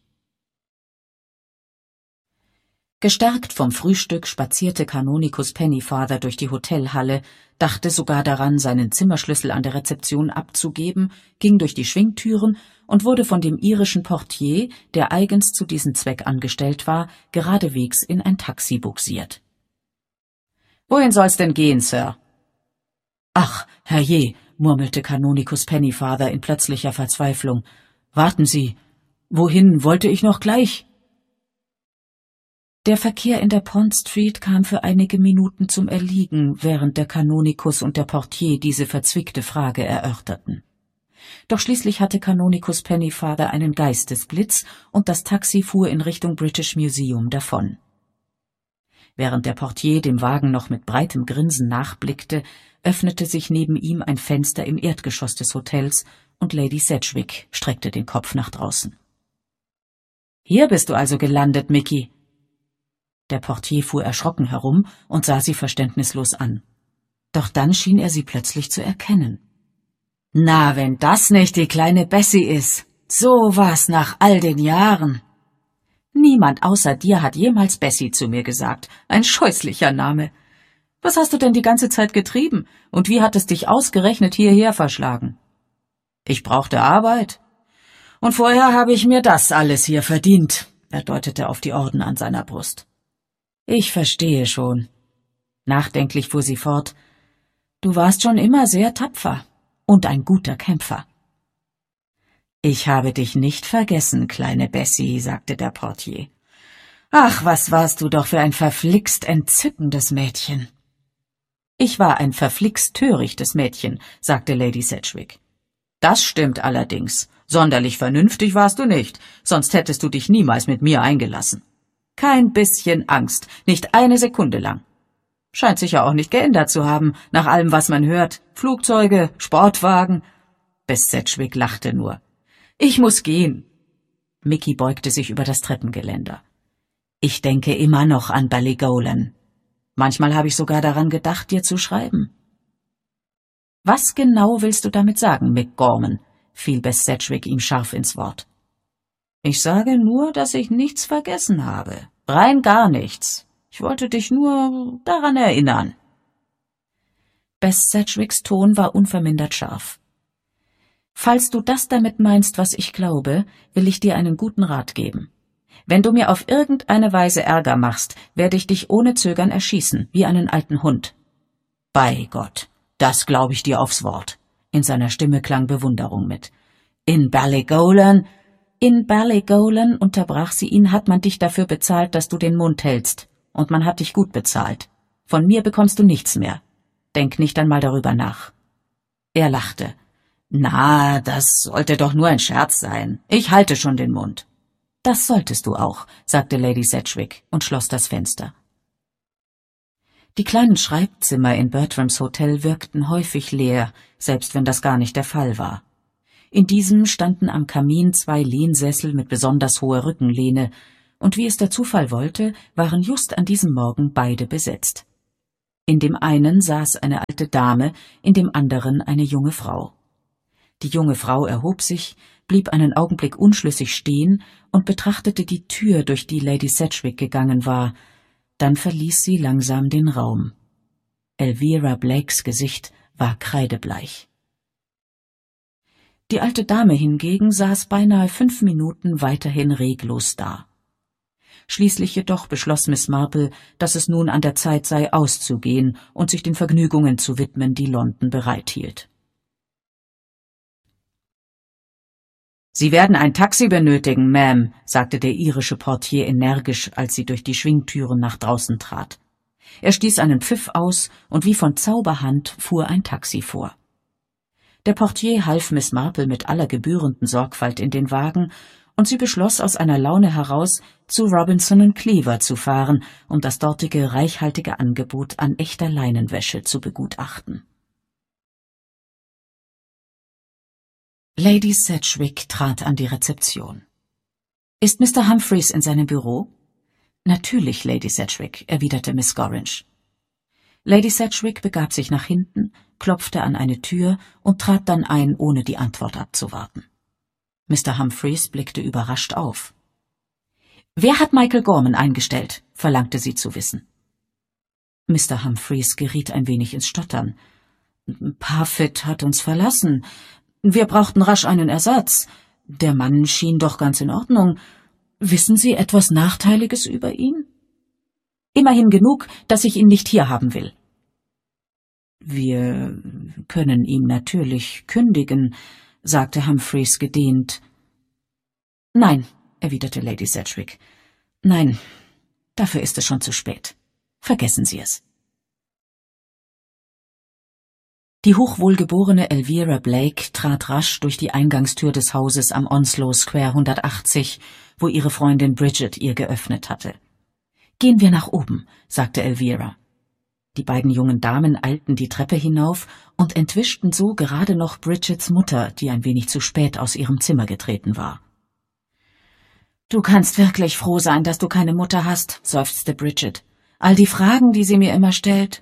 Gestärkt vom Frühstück spazierte Kanonikus Pennyfather durch die Hotelhalle, dachte sogar daran, seinen Zimmerschlüssel an der Rezeption abzugeben, ging durch die Schwingtüren und wurde von dem irischen Portier, der eigens zu diesem Zweck angestellt war, geradewegs in ein Taxi bugsiert. »Wohin soll's denn gehen, Sir?« »Ach, herrje«, murmelte Kanonikus Pennyfather in plötzlicher Verzweiflung. »Warten Sie, wohin wollte ich noch gleich?« Der Verkehr in der Pont Street kam für einige Minuten zum Erliegen, während der Kanonikus und der Portier diese verzwickte Frage erörterten. Doch schließlich hatte Kanonikus Pennyfather einen Geistesblitz und das Taxi fuhr in Richtung British Museum davon. Während der Portier dem Wagen noch mit breitem Grinsen nachblickte, öffnete sich neben ihm ein Fenster im Erdgeschoss des Hotels und Lady Sedgwick streckte den Kopf nach draußen. »Hier bist du also gelandet, Micky.« Der Portier fuhr erschrocken herum und sah sie verständnislos an. Doch dann schien er sie plötzlich zu erkennen. »Na, wenn das nicht die kleine Bessie ist! So was nach all den Jahren!« »Niemand außer dir hat jemals Bessie zu mir gesagt. Ein scheußlicher Name. Was hast du denn die ganze Zeit getrieben? Und wie hat es dich ausgerechnet hierher verschlagen?« »Ich brauchte Arbeit. Und vorher habe ich mir das alles hier verdient«, er deutete auf die Orden an seiner Brust. »Ich verstehe schon.« Nachdenklich fuhr sie fort. »Du warst schon immer sehr tapfer und ein guter Kämpfer.« »Ich habe dich nicht vergessen, kleine Bessie«, sagte der Portier. »Ach, was warst du doch für ein verflixt entzückendes Mädchen.« »Ich war ein verflixt törichtes Mädchen«, sagte Lady Sedgwick. »Das stimmt allerdings. Sonderlich vernünftig warst du nicht, sonst hättest du dich niemals mit mir eingelassen. Kein bisschen Angst, nicht eine Sekunde lang. Scheint sich ja auch nicht geändert zu haben, nach allem, was man hört. Flugzeuge, Sportwagen.« Bess Sedgwick lachte nur. »Ich muss gehen.« Micky beugte sich über das Treppengeländer. »Ich denke immer noch an Ballygolan. Manchmal habe ich sogar daran gedacht, dir zu schreiben.« »Was genau willst du damit sagen, Mick Gorman?« fiel Bess Sedgwick ihm scharf ins Wort. »Ich sage nur, dass ich nichts vergessen habe. Rein gar nichts. Ich wollte dich nur daran erinnern.« Bess Sedgwicks Ton war unvermindert scharf. »Falls du das damit meinst, was ich glaube, will ich dir einen guten Rat geben. Wenn du mir auf irgendeine Weise Ärger machst, werde ich dich ohne Zögern erschießen, wie einen alten Hund.« »Bei Gott, das glaube ich dir aufs Wort.« In seiner Stimme klang Bewunderung mit. »In Ballygolan?« »In Ballygolan«, unterbrach sie ihn, »hat man dich dafür bezahlt, dass du den Mund hältst. Und man hat dich gut bezahlt. Von mir bekommst du nichts mehr. Denk nicht einmal darüber nach.« Er lachte. »Na, das sollte doch nur ein Scherz sein. Ich halte schon den Mund.« »Das solltest du auch«, sagte Lady Sedgwick und schloss das Fenster. Die kleinen Schreibzimmer in Bertrams Hotel wirkten häufig leer, selbst wenn das gar nicht der Fall war. In diesem standen am Kamin 2 Lehnsessel mit besonders hoher Rückenlehne, Und wie es der Zufall wollte, waren just an diesem Morgen beide besetzt. In dem einen saß eine alte Dame, in dem anderen eine junge Frau. Die junge Frau erhob sich, blieb einen Augenblick unschlüssig stehen und betrachtete die Tür, durch die Lady Sedgwick gegangen war. Dann verließ sie langsam den Raum. Elvira Blakes Gesicht war kreidebleich. Die alte Dame hingegen saß beinahe 5 Minuten weiterhin reglos da. Schließlich jedoch beschloss Miss Marple, dass es nun an der Zeit sei, auszugehen und sich den Vergnügungen zu widmen, die London bereithielt. »Sie werden ein Taxi benötigen, Ma'am«, sagte der irische Portier energisch, als sie durch die Schwingtüren nach draußen trat. Er stieß einen Pfiff aus, und wie von Zauberhand fuhr ein Taxi vor. Der Portier half Miss Marple mit aller gebührenden Sorgfalt in den Wagen, und sie beschloss aus einer Laune heraus, zu Robinson & Cleaver zu fahren, um das dortige reichhaltige Angebot an echter Leinenwäsche zu begutachten. Lady Sedgwick trat an die Rezeption. »Ist Mr. Humphreys in seinem Büro?« »Natürlich, Lady Sedgwick«, erwiderte Miss Gorringe. Lady Sedgwick begab sich nach hinten, klopfte an eine Tür und trat dann ein, ohne die Antwort abzuwarten. Mr. Humphreys blickte überrascht auf. »Wer hat Michael Gorman eingestellt?« verlangte sie zu wissen. Mr. Humphreys geriet ein wenig ins Stottern. »Parfitt hat uns verlassen. Wir brauchten rasch einen Ersatz. Der Mann schien doch ganz in Ordnung. Wissen Sie etwas Nachteiliges über ihn?« »Immerhin genug, dass ich ihn nicht hier haben will.« »Wir können ihm natürlich kündigen«, sagte Humphreys gedehnt. »Nein«, erwiderte Lady Sedgwick. »Nein, dafür ist es schon zu spät. Vergessen Sie es.« Die hochwohlgeborene Elvira Blake trat rasch durch die Eingangstür des Hauses am Onslow Square 180, wo ihre Freundin Bridget ihr geöffnet hatte. »Gehen wir nach oben«, sagte Elvira. Die beiden jungen Damen eilten die Treppe hinauf und entwischten so gerade noch Bridgets Mutter, die ein wenig zu spät aus ihrem Zimmer getreten war. »Du kannst wirklich froh sein, dass du keine Mutter hast«, seufzte Bridget. »All die Fragen, die sie mir immer stellt.«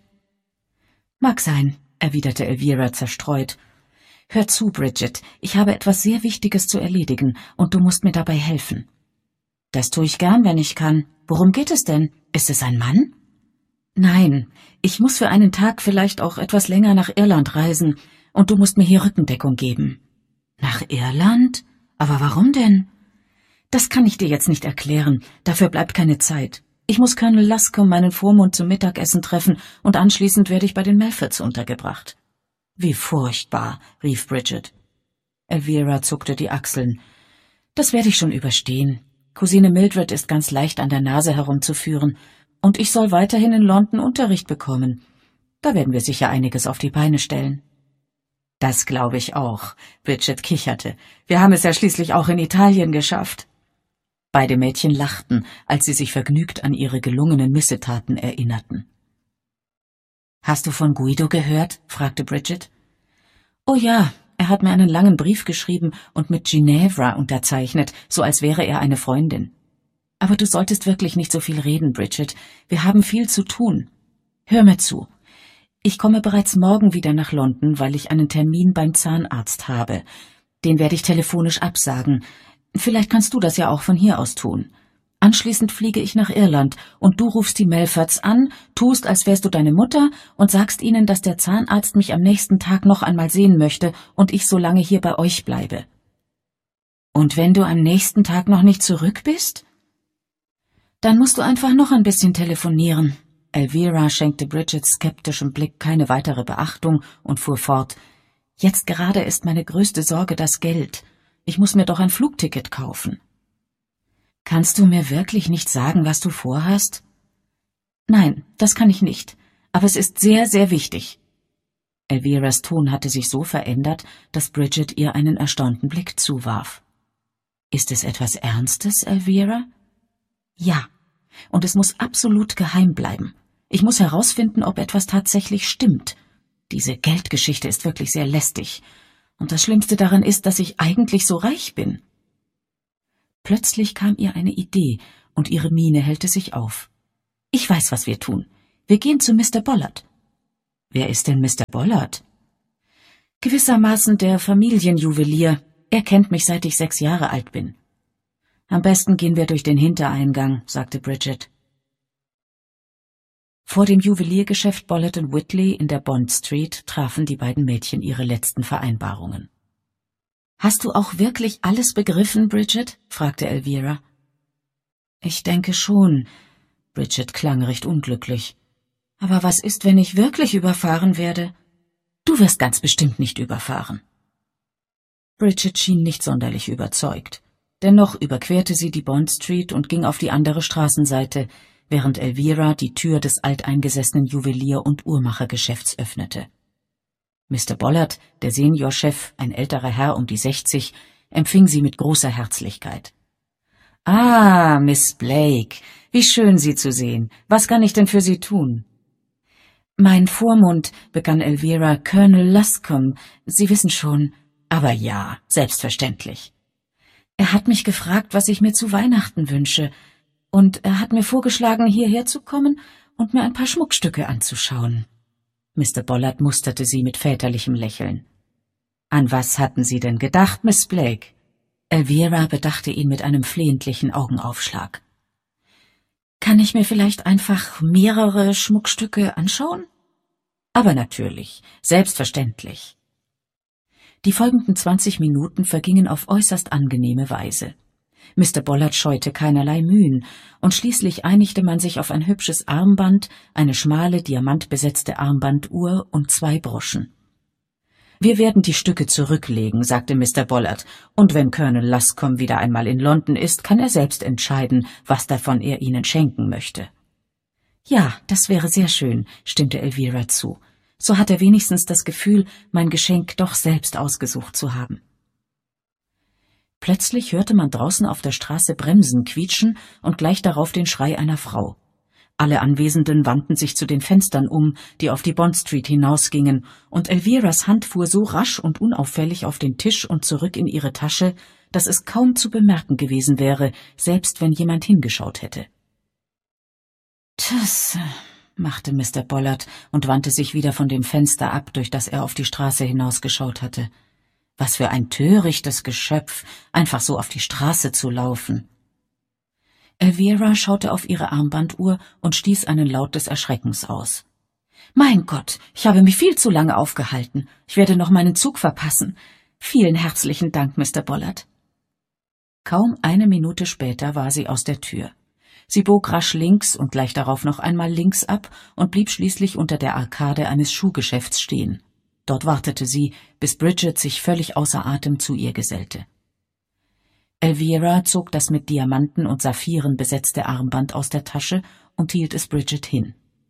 »Mag sein«, erwiderte Elvira zerstreut. »Hör zu, Bridget, ich habe etwas sehr Wichtiges zu erledigen, und du musst mir dabei helfen.« »Das tue ich gern, wenn ich kann. Worum geht es denn? Ist es ein Mann?« »Nein, ich muss für einen Tag, vielleicht auch etwas länger, nach Irland reisen, und du musst mir hier Rückendeckung geben.« »Nach Irland? Aber warum denn?« »Das kann ich dir jetzt nicht erklären, dafür bleibt keine Zeit. Ich muss Colonel Luscombe, meinen Vormund, zum Mittagessen treffen, und anschließend werde ich bei den Melfords untergebracht.« »Wie furchtbar«, rief Bridget. Elvira zuckte die Achseln. »Das werde ich schon überstehen. Cousine Mildred ist ganz leicht an der Nase herumzuführen, und ich soll weiterhin in London Unterricht bekommen. Da werden wir sicher einiges auf die Beine stellen.« »Das glaube ich auch«, Bridget kicherte. »Wir haben es ja schließlich auch in Italien geschafft.« Beide Mädchen lachten, als sie sich vergnügt an ihre gelungenen Missetaten erinnerten. »Hast du von Guido gehört?« fragte Bridget. »Oh ja, er hat mir einen langen Brief geschrieben und mit Ginevra unterzeichnet, so als wäre er eine Freundin. Aber du solltest wirklich nicht so viel reden, Bridget. Wir haben viel zu tun. Hör mir zu. Ich komme bereits morgen wieder nach London, weil ich einen Termin beim Zahnarzt habe. Den werde ich telefonisch absagen. Vielleicht kannst du das ja auch von hier aus tun. Anschließend fliege ich nach Irland, und du rufst die Melfords an, tust, als wärst du deine Mutter, und sagst ihnen, dass der Zahnarzt mich am nächsten Tag noch einmal sehen möchte und ich so lange hier bei euch bleibe.« »Und wenn du am nächsten Tag noch nicht zurück bist?« »Dann musst du einfach noch ein bisschen telefonieren.« Elvira schenkte Bridgets skeptischem Blick keine weitere Beachtung und fuhr fort. »Jetzt gerade ist meine größte Sorge das Geld. Ich muss mir doch ein Flugticket kaufen.« »Kannst du mir wirklich nicht sagen, was du vorhast?« »Nein, das kann ich nicht, aber es ist sehr, sehr wichtig.« Elviras Ton hatte sich so verändert, dass Bridget ihr einen erstaunten Blick zuwarf. »Ist es etwas Ernstes, Elvira?« »Ja, und es muss absolut geheim bleiben. Ich muss herausfinden, ob etwas tatsächlich stimmt. Diese Geldgeschichte ist wirklich sehr lästig. Und das Schlimmste daran ist, dass ich eigentlich so reich bin.« Plötzlich kam ihr eine Idee, und ihre Miene hellte sich auf. »Ich weiß, was wir tun. Wir gehen zu Mr. Bollard.« »Wer ist denn Mr. Bollard?« »Gewissermaßen der Familienjuwelier. Er kennt mich, seit ich 6 Jahre alt bin.« »Am besten gehen wir durch den Hintereingang«, sagte Bridget. Vor dem Juweliergeschäft Bollard & Whitley in der Bond Street trafen die beiden Mädchen ihre letzten Vereinbarungen. »Hast du auch wirklich alles begriffen, Bridget?« fragte Elvira. »Ich denke schon.« Bridget klang recht unglücklich. »Aber was ist, wenn ich wirklich überfahren werde?« »Du wirst ganz bestimmt nicht überfahren.« Bridget schien nicht sonderlich überzeugt. Dennoch überquerte sie die Bond Street und ging auf die andere Straßenseite, während Elvira die Tür des alteingesessenen Juwelier- und Uhrmachergeschäfts öffnete. Mr. Bollard, der Seniorchef, ein älterer Herr um die 60, empfing sie mit großer Herzlichkeit. »Ah, Miss Blake, wie schön, Sie zu sehen. Was kann ich denn für Sie tun?« »Mein Vormund«, begann Elvira, »Colonel Luscombe, Sie wissen schon.« »Aber ja, selbstverständlich.« »Er hat mich gefragt, was ich mir zu Weihnachten wünsche, und er hat mir vorgeschlagen, hierher zu kommen und mir ein paar Schmuckstücke anzuschauen.« Mr. Bollard musterte sie mit väterlichem Lächeln. »An was hatten Sie denn gedacht, Miss Blake?« Elvira bedachte ihn mit einem flehentlichen Augenaufschlag. »Kann ich mir vielleicht einfach mehrere Schmuckstücke anschauen?« »Aber natürlich, selbstverständlich.« Die folgenden 20 Minuten vergingen auf äußerst angenehme Weise. Mr. Bollard scheute keinerlei Mühen, und schließlich einigte man sich auf ein hübsches Armband, eine schmale, diamantbesetzte Armbanduhr und 2 Broschen. »Wir werden die Stücke zurücklegen«, sagte Mr. Bollard, »und wenn Colonel Luscombe wieder einmal in London ist, kann er selbst entscheiden, was davon er Ihnen schenken möchte.« »Ja, das wäre sehr schön«, stimmte Elvira zu. »So hat er wenigstens das Gefühl, mein Geschenk doch selbst ausgesucht zu haben.« Plötzlich hörte man draußen auf der Straße Bremsen quietschen und gleich darauf den Schrei einer Frau. Alle Anwesenden wandten sich zu den Fenstern um, die auf die Bond Street hinausgingen, und Elviras Hand fuhr so rasch und unauffällig auf den Tisch und zurück in ihre Tasche, dass es kaum zu bemerken gewesen wäre, selbst wenn jemand hingeschaut hätte. »Tschüss«, machte Mr. Bollard und wandte sich wieder von dem Fenster ab, durch das er auf die Straße hinausgeschaut hatte. Was für ein törichtes Geschöpf, einfach so auf die Straße zu laufen. Elvira schaute auf ihre Armbanduhr und stieß einen Laut des Erschreckens aus. »Mein Gott, ich habe mich viel zu lange aufgehalten. Ich werde noch meinen Zug verpassen. Vielen herzlichen Dank, Mr. Bollard.« Kaum eine Minute später war sie aus der Tür. Sie bog rasch links und gleich darauf noch einmal links ab und blieb schließlich unter der Arkade eines Schuhgeschäfts stehen. Dort wartete sie, bis Bridget sich völlig außer Atem zu ihr gesellte. Elvira zog das mit Diamanten und Saphiren besetzte Armband aus der Tasche und hielt es Bridget hin.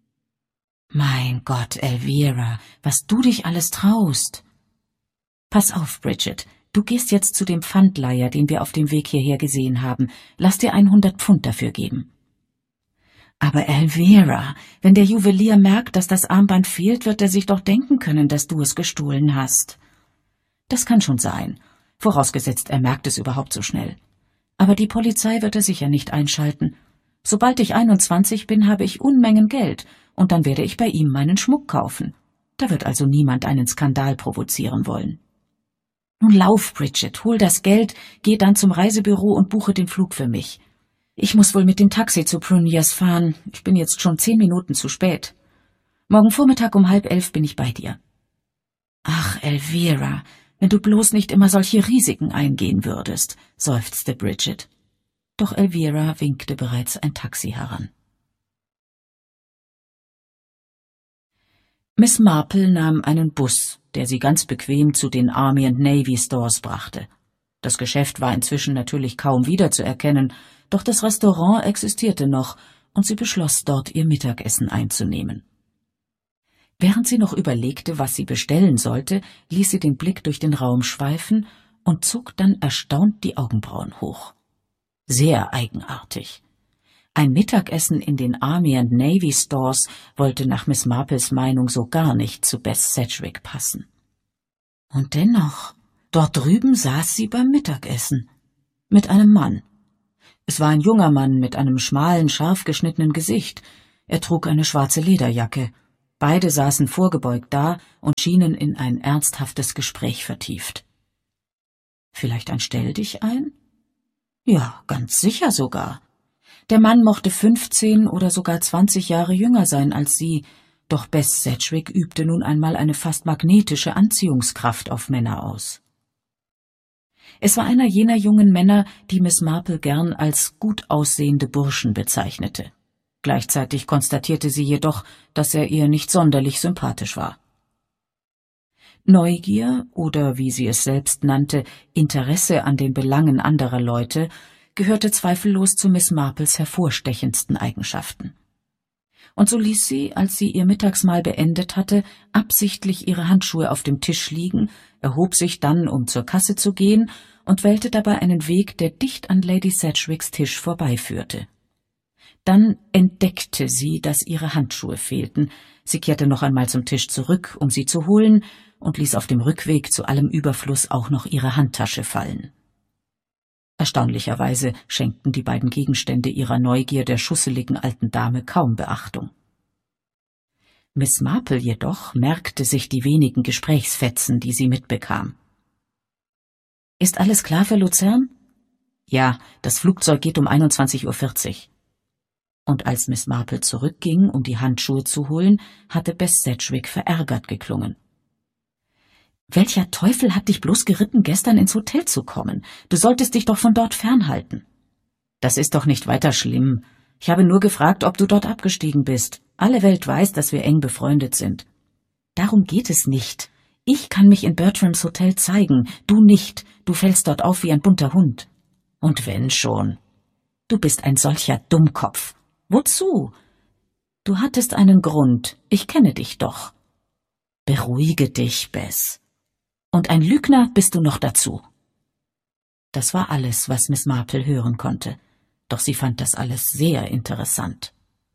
»Mein Gott, Elvira, was du dich alles traust!« »Pass auf, Bridget, du gehst jetzt zu dem Pfandleiher, den wir auf dem Weg hierher gesehen haben. Lass dir 100 Pfund dafür geben.« »Aber Elvira, wenn der Juwelier merkt, dass das Armband fehlt, wird er sich doch denken können, dass du es gestohlen hast.« »Das kann schon sein, vorausgesetzt er merkt es überhaupt so schnell. Aber die Polizei wird er sicher nicht einschalten. Sobald ich 21 bin, habe ich Unmengen Geld, und dann werde ich bei ihm meinen Schmuck kaufen. Da wird also niemand einen Skandal provozieren wollen.« »Nun lauf, Bridget, hol das Geld, geh dann zum Reisebüro und buche den Flug für mich. Ich muss wohl mit dem Taxi zu Pruniers fahren. Ich bin jetzt schon 10 Minuten zu spät. Morgen Vormittag um 10:30 bin ich bei dir.« »Ach, Elvira, wenn du bloß nicht immer solche Risiken eingehen würdest«, seufzte Bridget. Doch Elvira winkte bereits ein Taxi heran. Miss Marple nahm einen Bus, der sie ganz bequem zu den Army and Navy Stores brachte. Das Geschäft war inzwischen natürlich kaum wiederzuerkennen, doch das Restaurant existierte noch, und sie beschloss, dort ihr Mittagessen einzunehmen. Während sie noch überlegte, was sie bestellen sollte, ließ sie den Blick durch den Raum schweifen und zog dann erstaunt die Augenbrauen hoch. Sehr eigenartig. Ein Mittagessen in den Army and Navy Stores wollte nach Miss Marples Meinung so gar nicht zu Bess Sedgwick passen. Und dennoch, dort drüben saß sie beim Mittagessen. Mit einem Mann. Es war ein junger Mann mit einem schmalen, scharf geschnittenen Gesicht. Er trug eine schwarze Lederjacke. Beide saßen vorgebeugt da und schienen in ein ernsthaftes Gespräch vertieft. »Vielleicht ein Stelldichein?« »Ja, ganz sicher sogar.« Der Mann mochte 15 oder sogar 20 Jahre jünger sein als sie, doch Bess Sedgwick übte nun einmal eine fast magnetische Anziehungskraft auf Männer aus. Es war einer jener jungen Männer, die Miss Marple gern als gut aussehende Burschen bezeichnete. Gleichzeitig konstatierte sie jedoch, dass er ihr nicht sonderlich sympathisch war. Neugier oder, wie sie es selbst nannte, Interesse an den Belangen anderer Leute gehörte zweifellos zu Miss Marples hervorstechendsten Eigenschaften. Und so ließ sie, als sie ihr Mittagsmahl beendet hatte, absichtlich ihre Handschuhe auf dem Tisch liegen, erhob sich dann, um zur Kasse zu gehen, und wählte dabei einen Weg, der dicht an Lady Sedgwicks Tisch vorbeiführte. Dann entdeckte sie, dass ihre Handschuhe fehlten. Sie kehrte noch einmal zum Tisch zurück, um sie zu holen, und ließ auf dem Rückweg zu allem Überfluss auch noch ihre Handtasche fallen. Erstaunlicherweise schenkten die beiden Gegenstände ihrer Neugier der schusseligen alten Dame kaum Beachtung. Miss Marple jedoch merkte sich die wenigen Gesprächsfetzen, die sie mitbekam. »Ist alles klar für Luzern?« »Ja, das Flugzeug geht um 21:40 Uhr.« Und als Miss Marple zurückging, um die Handschuhe zu holen, hatte Bess Sedgwick verärgert geklungen. »Welcher Teufel hat dich bloß geritten, gestern ins Hotel zu kommen? Du solltest dich doch von dort fernhalten.« »Das ist doch nicht weiter schlimm. Ich habe nur gefragt, ob du dort abgestiegen bist. Alle Welt weiß, dass wir eng befreundet sind.« »Darum geht es nicht. Ich kann mich in Bertrams Hotel zeigen, du nicht. Du fällst dort auf wie ein bunter Hund.« »Und wenn schon.« »Du bist ein solcher Dummkopf. Wozu?« »Du hattest einen Grund. Ich kenne dich doch.« »Beruhige dich, Bess. Und ein Lügner bist du noch dazu.« Das war alles, was Miss Marple hören konnte, doch sie fand das alles sehr interessant.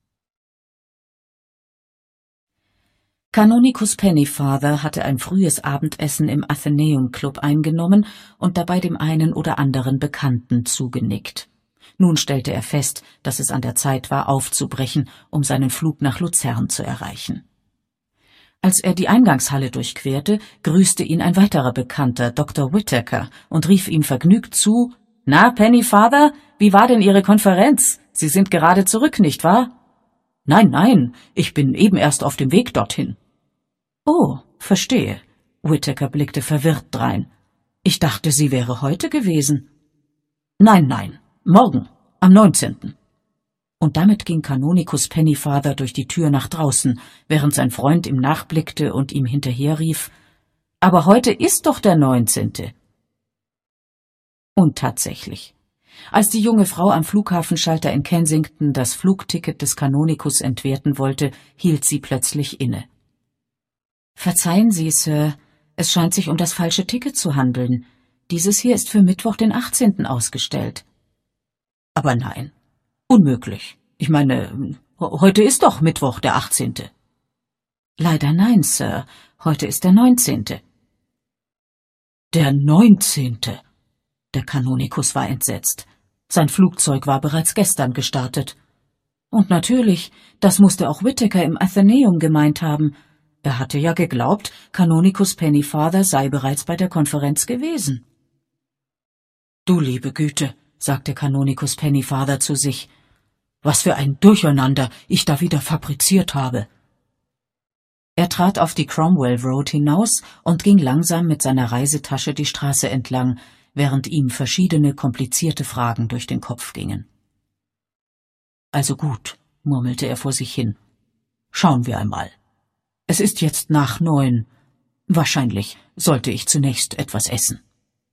Kanonikus Pennyfather hatte ein frühes Abendessen im Athenaeum Club eingenommen und dabei dem einen oder anderen Bekannten zugenickt. Nun stellte er fest, dass es an der Zeit war, aufzubrechen, um seinen Flug nach Luzern zu erreichen. Als er die Eingangshalle durchquerte, grüßte ihn ein weiterer Bekannter, Dr. Whittaker, und rief ihm vergnügt zu: »Na, Pennyfather, wie war denn Ihre Konferenz? Sie sind gerade zurück, nicht wahr?« »Nein, ich bin eben erst auf dem Weg dorthin.« »Oh, verstehe.« Whittaker blickte verwirrt drein. »Ich dachte, sie wäre heute gewesen.« »Nein, morgen, am 19. Und damit ging Kanonikus Pennyfather durch die Tür nach draußen, während sein Freund ihm nachblickte und ihm hinterherrief: »Aber heute ist doch der 19. Und tatsächlich, als die junge Frau am Flughafenschalter in Kensington das Flugticket des Kanonikus entwerten wollte, hielt sie plötzlich inne. »Verzeihen Sie, Sir, es scheint sich um das falsche Ticket zu handeln. Dieses hier ist für Mittwoch, den 18. ausgestellt.« »Aber nein, unmöglich. Ich meine, heute ist doch Mittwoch, der 18. »Leider nein, Sir, heute ist der 19. »Der 19. Der Kanonikus war entsetzt. Sein Flugzeug war bereits gestern gestartet. Und natürlich, das musste auch Whittaker im Athenaeum gemeint haben. Er hatte ja geglaubt, Kanonikus Pennyfather sei bereits bei der Konferenz gewesen. »Du liebe Güte«, sagte Kanonikus Pennyfather zu sich, »was für ein Durcheinander ich da wieder fabriziert habe.« Er trat auf die Cromwell Road hinaus und ging langsam mit seiner Reisetasche die Straße entlang, während ihm verschiedene komplizierte Fragen durch den Kopf gingen. »Also gut«, murmelte er vor sich hin. »Schauen wir einmal. Es ist jetzt nach 9. Wahrscheinlich sollte ich zunächst etwas essen.«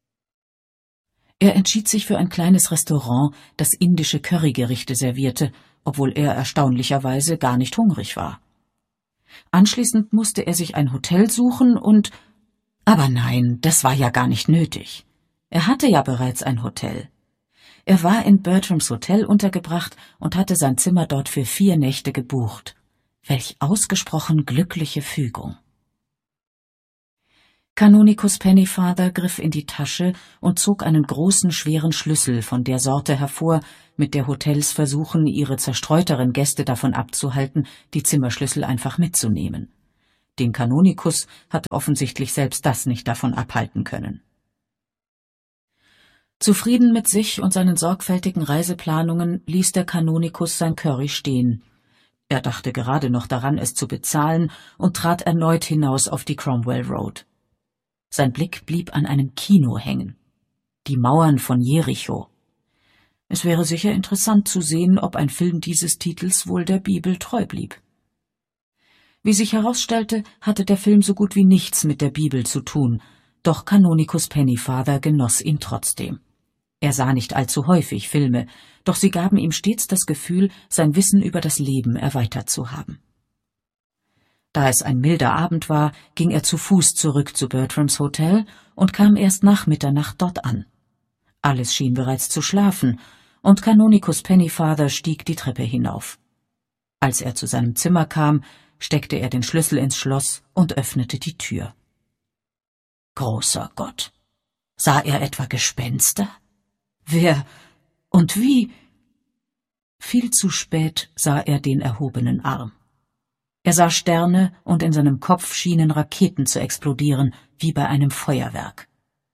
Er entschied sich für ein kleines Restaurant, das indische Currygerichte servierte, obwohl er erstaunlicherweise gar nicht hungrig war. Anschließend musste er sich ein Hotel suchen und... Aber nein, das war ja gar nicht nötig. Er hatte ja bereits ein Hotel. Er war in Bertrams Hotel untergebracht und hatte sein Zimmer dort für 4 Nächte gebucht. Welch ausgesprochen glückliche Fügung. Kanonikus Pennyfather griff in die Tasche und zog einen großen, schweren Schlüssel von der Sorte hervor, mit der Hotels versuchen, ihre zerstreuteren Gäste davon abzuhalten, die Zimmerschlüssel einfach mitzunehmen. Den Kanonikus hatte offensichtlich selbst das nicht davon abhalten können. Zufrieden mit sich und seinen sorgfältigen Reiseplanungen ließ der Kanonikus sein Curry stehen. Er dachte gerade noch daran, es zu bezahlen, und trat erneut hinaus auf die Cromwell Road. Sein Blick blieb an einem Kino hängen. Die Mauern von Jericho. Es wäre sicher interessant zu sehen, ob ein Film dieses Titels wohl der Bibel treu blieb. Wie sich herausstellte, hatte der Film so gut wie nichts mit der Bibel zu tun, doch Kanonikus Pennyfather genoss ihn trotzdem. Er sah nicht allzu häufig Filme, doch sie gaben ihm stets das Gefühl, sein Wissen über das Leben erweitert zu haben. Da es ein milder Abend war, ging er zu Fuß zurück zu Bertrams Hotel und kam erst nach Mitternacht dort an. Alles schien bereits zu schlafen, und Kanonikus Pennyfather stieg die Treppe hinauf. Als er zu seinem Zimmer kam, steckte er den Schlüssel ins Schloss und öffnete die Tür. Großer Gott! Sah er etwa Gespenster? Wer und wie? Viel zu spät sah er den erhobenen Arm. Er sah Sterne, und in seinem Kopf schienen Raketen zu explodieren, wie bei einem Feuerwerk.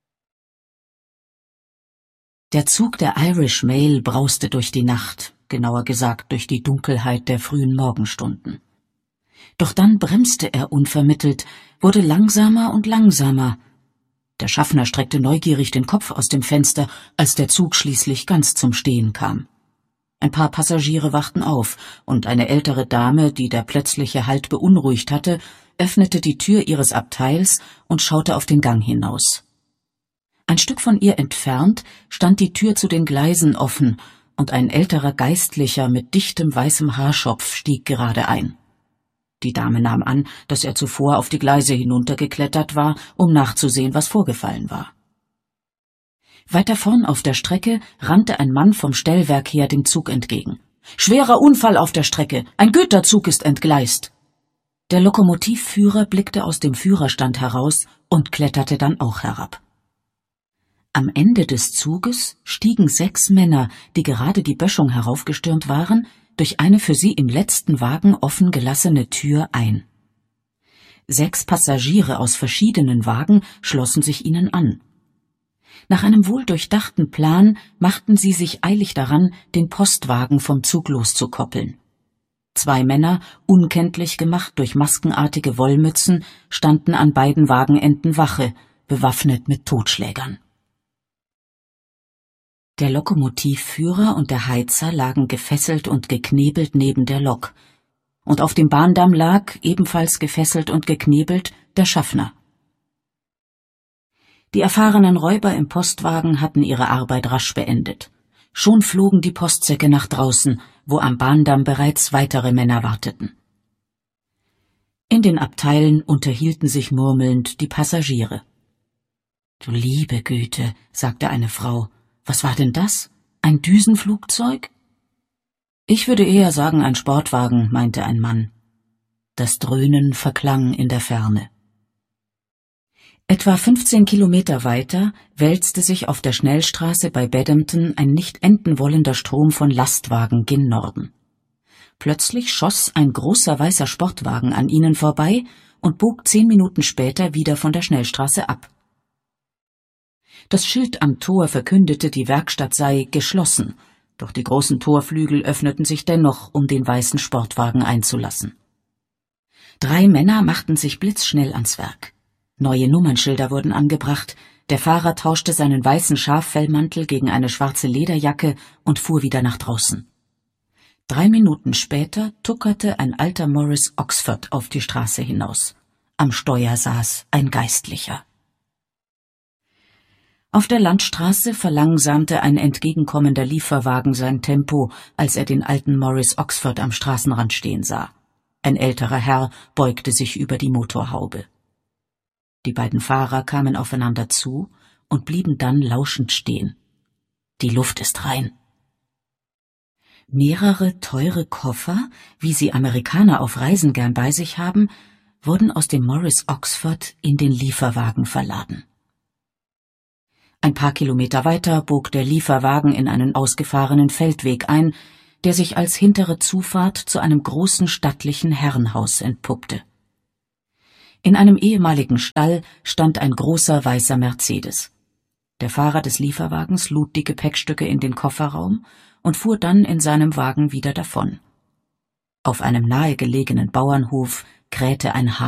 Der Zug der Irish Mail brauste durch die Nacht, genauer gesagt durch die Dunkelheit der frühen Morgenstunden. Doch dann bremste er unvermittelt, wurde langsamer und langsamer. Der Schaffner streckte neugierig den Kopf aus dem Fenster, als der Zug schließlich ganz zum Stehen kam. Ein paar Passagiere wachten auf, und eine ältere Dame, die der plötzliche Halt beunruhigt hatte, öffnete die Tür ihres Abteils und schaute auf den Gang hinaus. Ein Stück von ihr entfernt stand die Tür zu den Gleisen offen, und ein älterer Geistlicher mit dichtem weißem Haarschopf stieg gerade ein. Die Dame nahm an, dass er zuvor auf die Gleise hinuntergeklettert war, um nachzusehen, was vorgefallen war. Weiter vorn auf der Strecke rannte ein Mann vom Stellwerk her dem Zug entgegen. »Schwerer Unfall auf der Strecke! Ein Güterzug ist entgleist!« Der Lokomotivführer blickte aus dem Führerstand heraus und kletterte dann auch herab. Am Ende des Zuges stiegen 6 Männer, die gerade die Böschung heraufgestürmt waren, durch eine für sie im letzten Wagen offen gelassene Tür ein. 6 Passagiere aus verschiedenen Wagen schlossen sich ihnen an. Nach einem wohldurchdachten Plan machten sie sich eilig daran, den Postwagen vom Zug loszukoppeln. 2 Männer, unkenntlich gemacht durch maskenartige Wollmützen, standen an beiden Wagenenden Wache, bewaffnet mit Totschlägern. Der Lokomotivführer und der Heizer lagen gefesselt und geknebelt neben der Lok, und auf dem Bahndamm lag, ebenfalls gefesselt und geknebelt, der Schaffner. Die erfahrenen Räuber im Postwagen hatten ihre Arbeit rasch beendet. Schon flogen die Postsäcke nach draußen, wo am Bahndamm bereits weitere Männer warteten. In den Abteilen unterhielten sich murmelnd die Passagiere. »Du liebe Güte«, sagte eine Frau, »was war denn das? Ein Düsenflugzeug?« »Ich würde eher sagen ein Sportwagen«, meinte ein Mann. Das Dröhnen verklang in der Ferne. Etwa 15 Kilometer weiter wälzte sich auf der Schnellstraße bei Bedhampton ein nicht enden wollender Strom von Lastwagen gen Norden. Plötzlich schoss ein großer weißer Sportwagen an ihnen vorbei und bog 10 Minuten später wieder von der Schnellstraße ab. Das Schild am Tor verkündete, die Werkstatt sei geschlossen, doch die großen Torflügel öffneten sich dennoch, um den weißen Sportwagen einzulassen. 3 Männer machten sich blitzschnell ans Werk. Neue Nummernschilder wurden angebracht, der Fahrer tauschte seinen weißen Schaffellmantel gegen eine schwarze Lederjacke und fuhr wieder nach draußen. 3 Minuten später tuckerte ein alter Morris Oxford auf die Straße hinaus. Am Steuer saß ein Geistlicher. Auf der Landstraße verlangsamte ein entgegenkommender Lieferwagen sein Tempo, als er den alten Morris Oxford am Straßenrand stehen sah. Ein älterer Herr beugte sich über die Motorhaube. Die beiden Fahrer kamen aufeinander zu und blieben dann lauschend stehen. Die Luft ist rein. Mehrere teure Koffer, wie sie Amerikaner auf Reisen gern bei sich haben, wurden aus dem Morris Oxford in den Lieferwagen verladen. Ein paar Kilometer weiter bog der Lieferwagen in einen ausgefahrenen Feldweg ein, der sich als hintere Zufahrt zu einem großen stattlichen Herrenhaus entpuppte. In einem ehemaligen Stall stand ein großer weißer Mercedes. Der Fahrer des Lieferwagens lud die Gepäckstücke in den Kofferraum und fuhr dann in seinem Wagen wieder davon. Auf einem nahegelegenen Bauernhof krähte ein Hahn.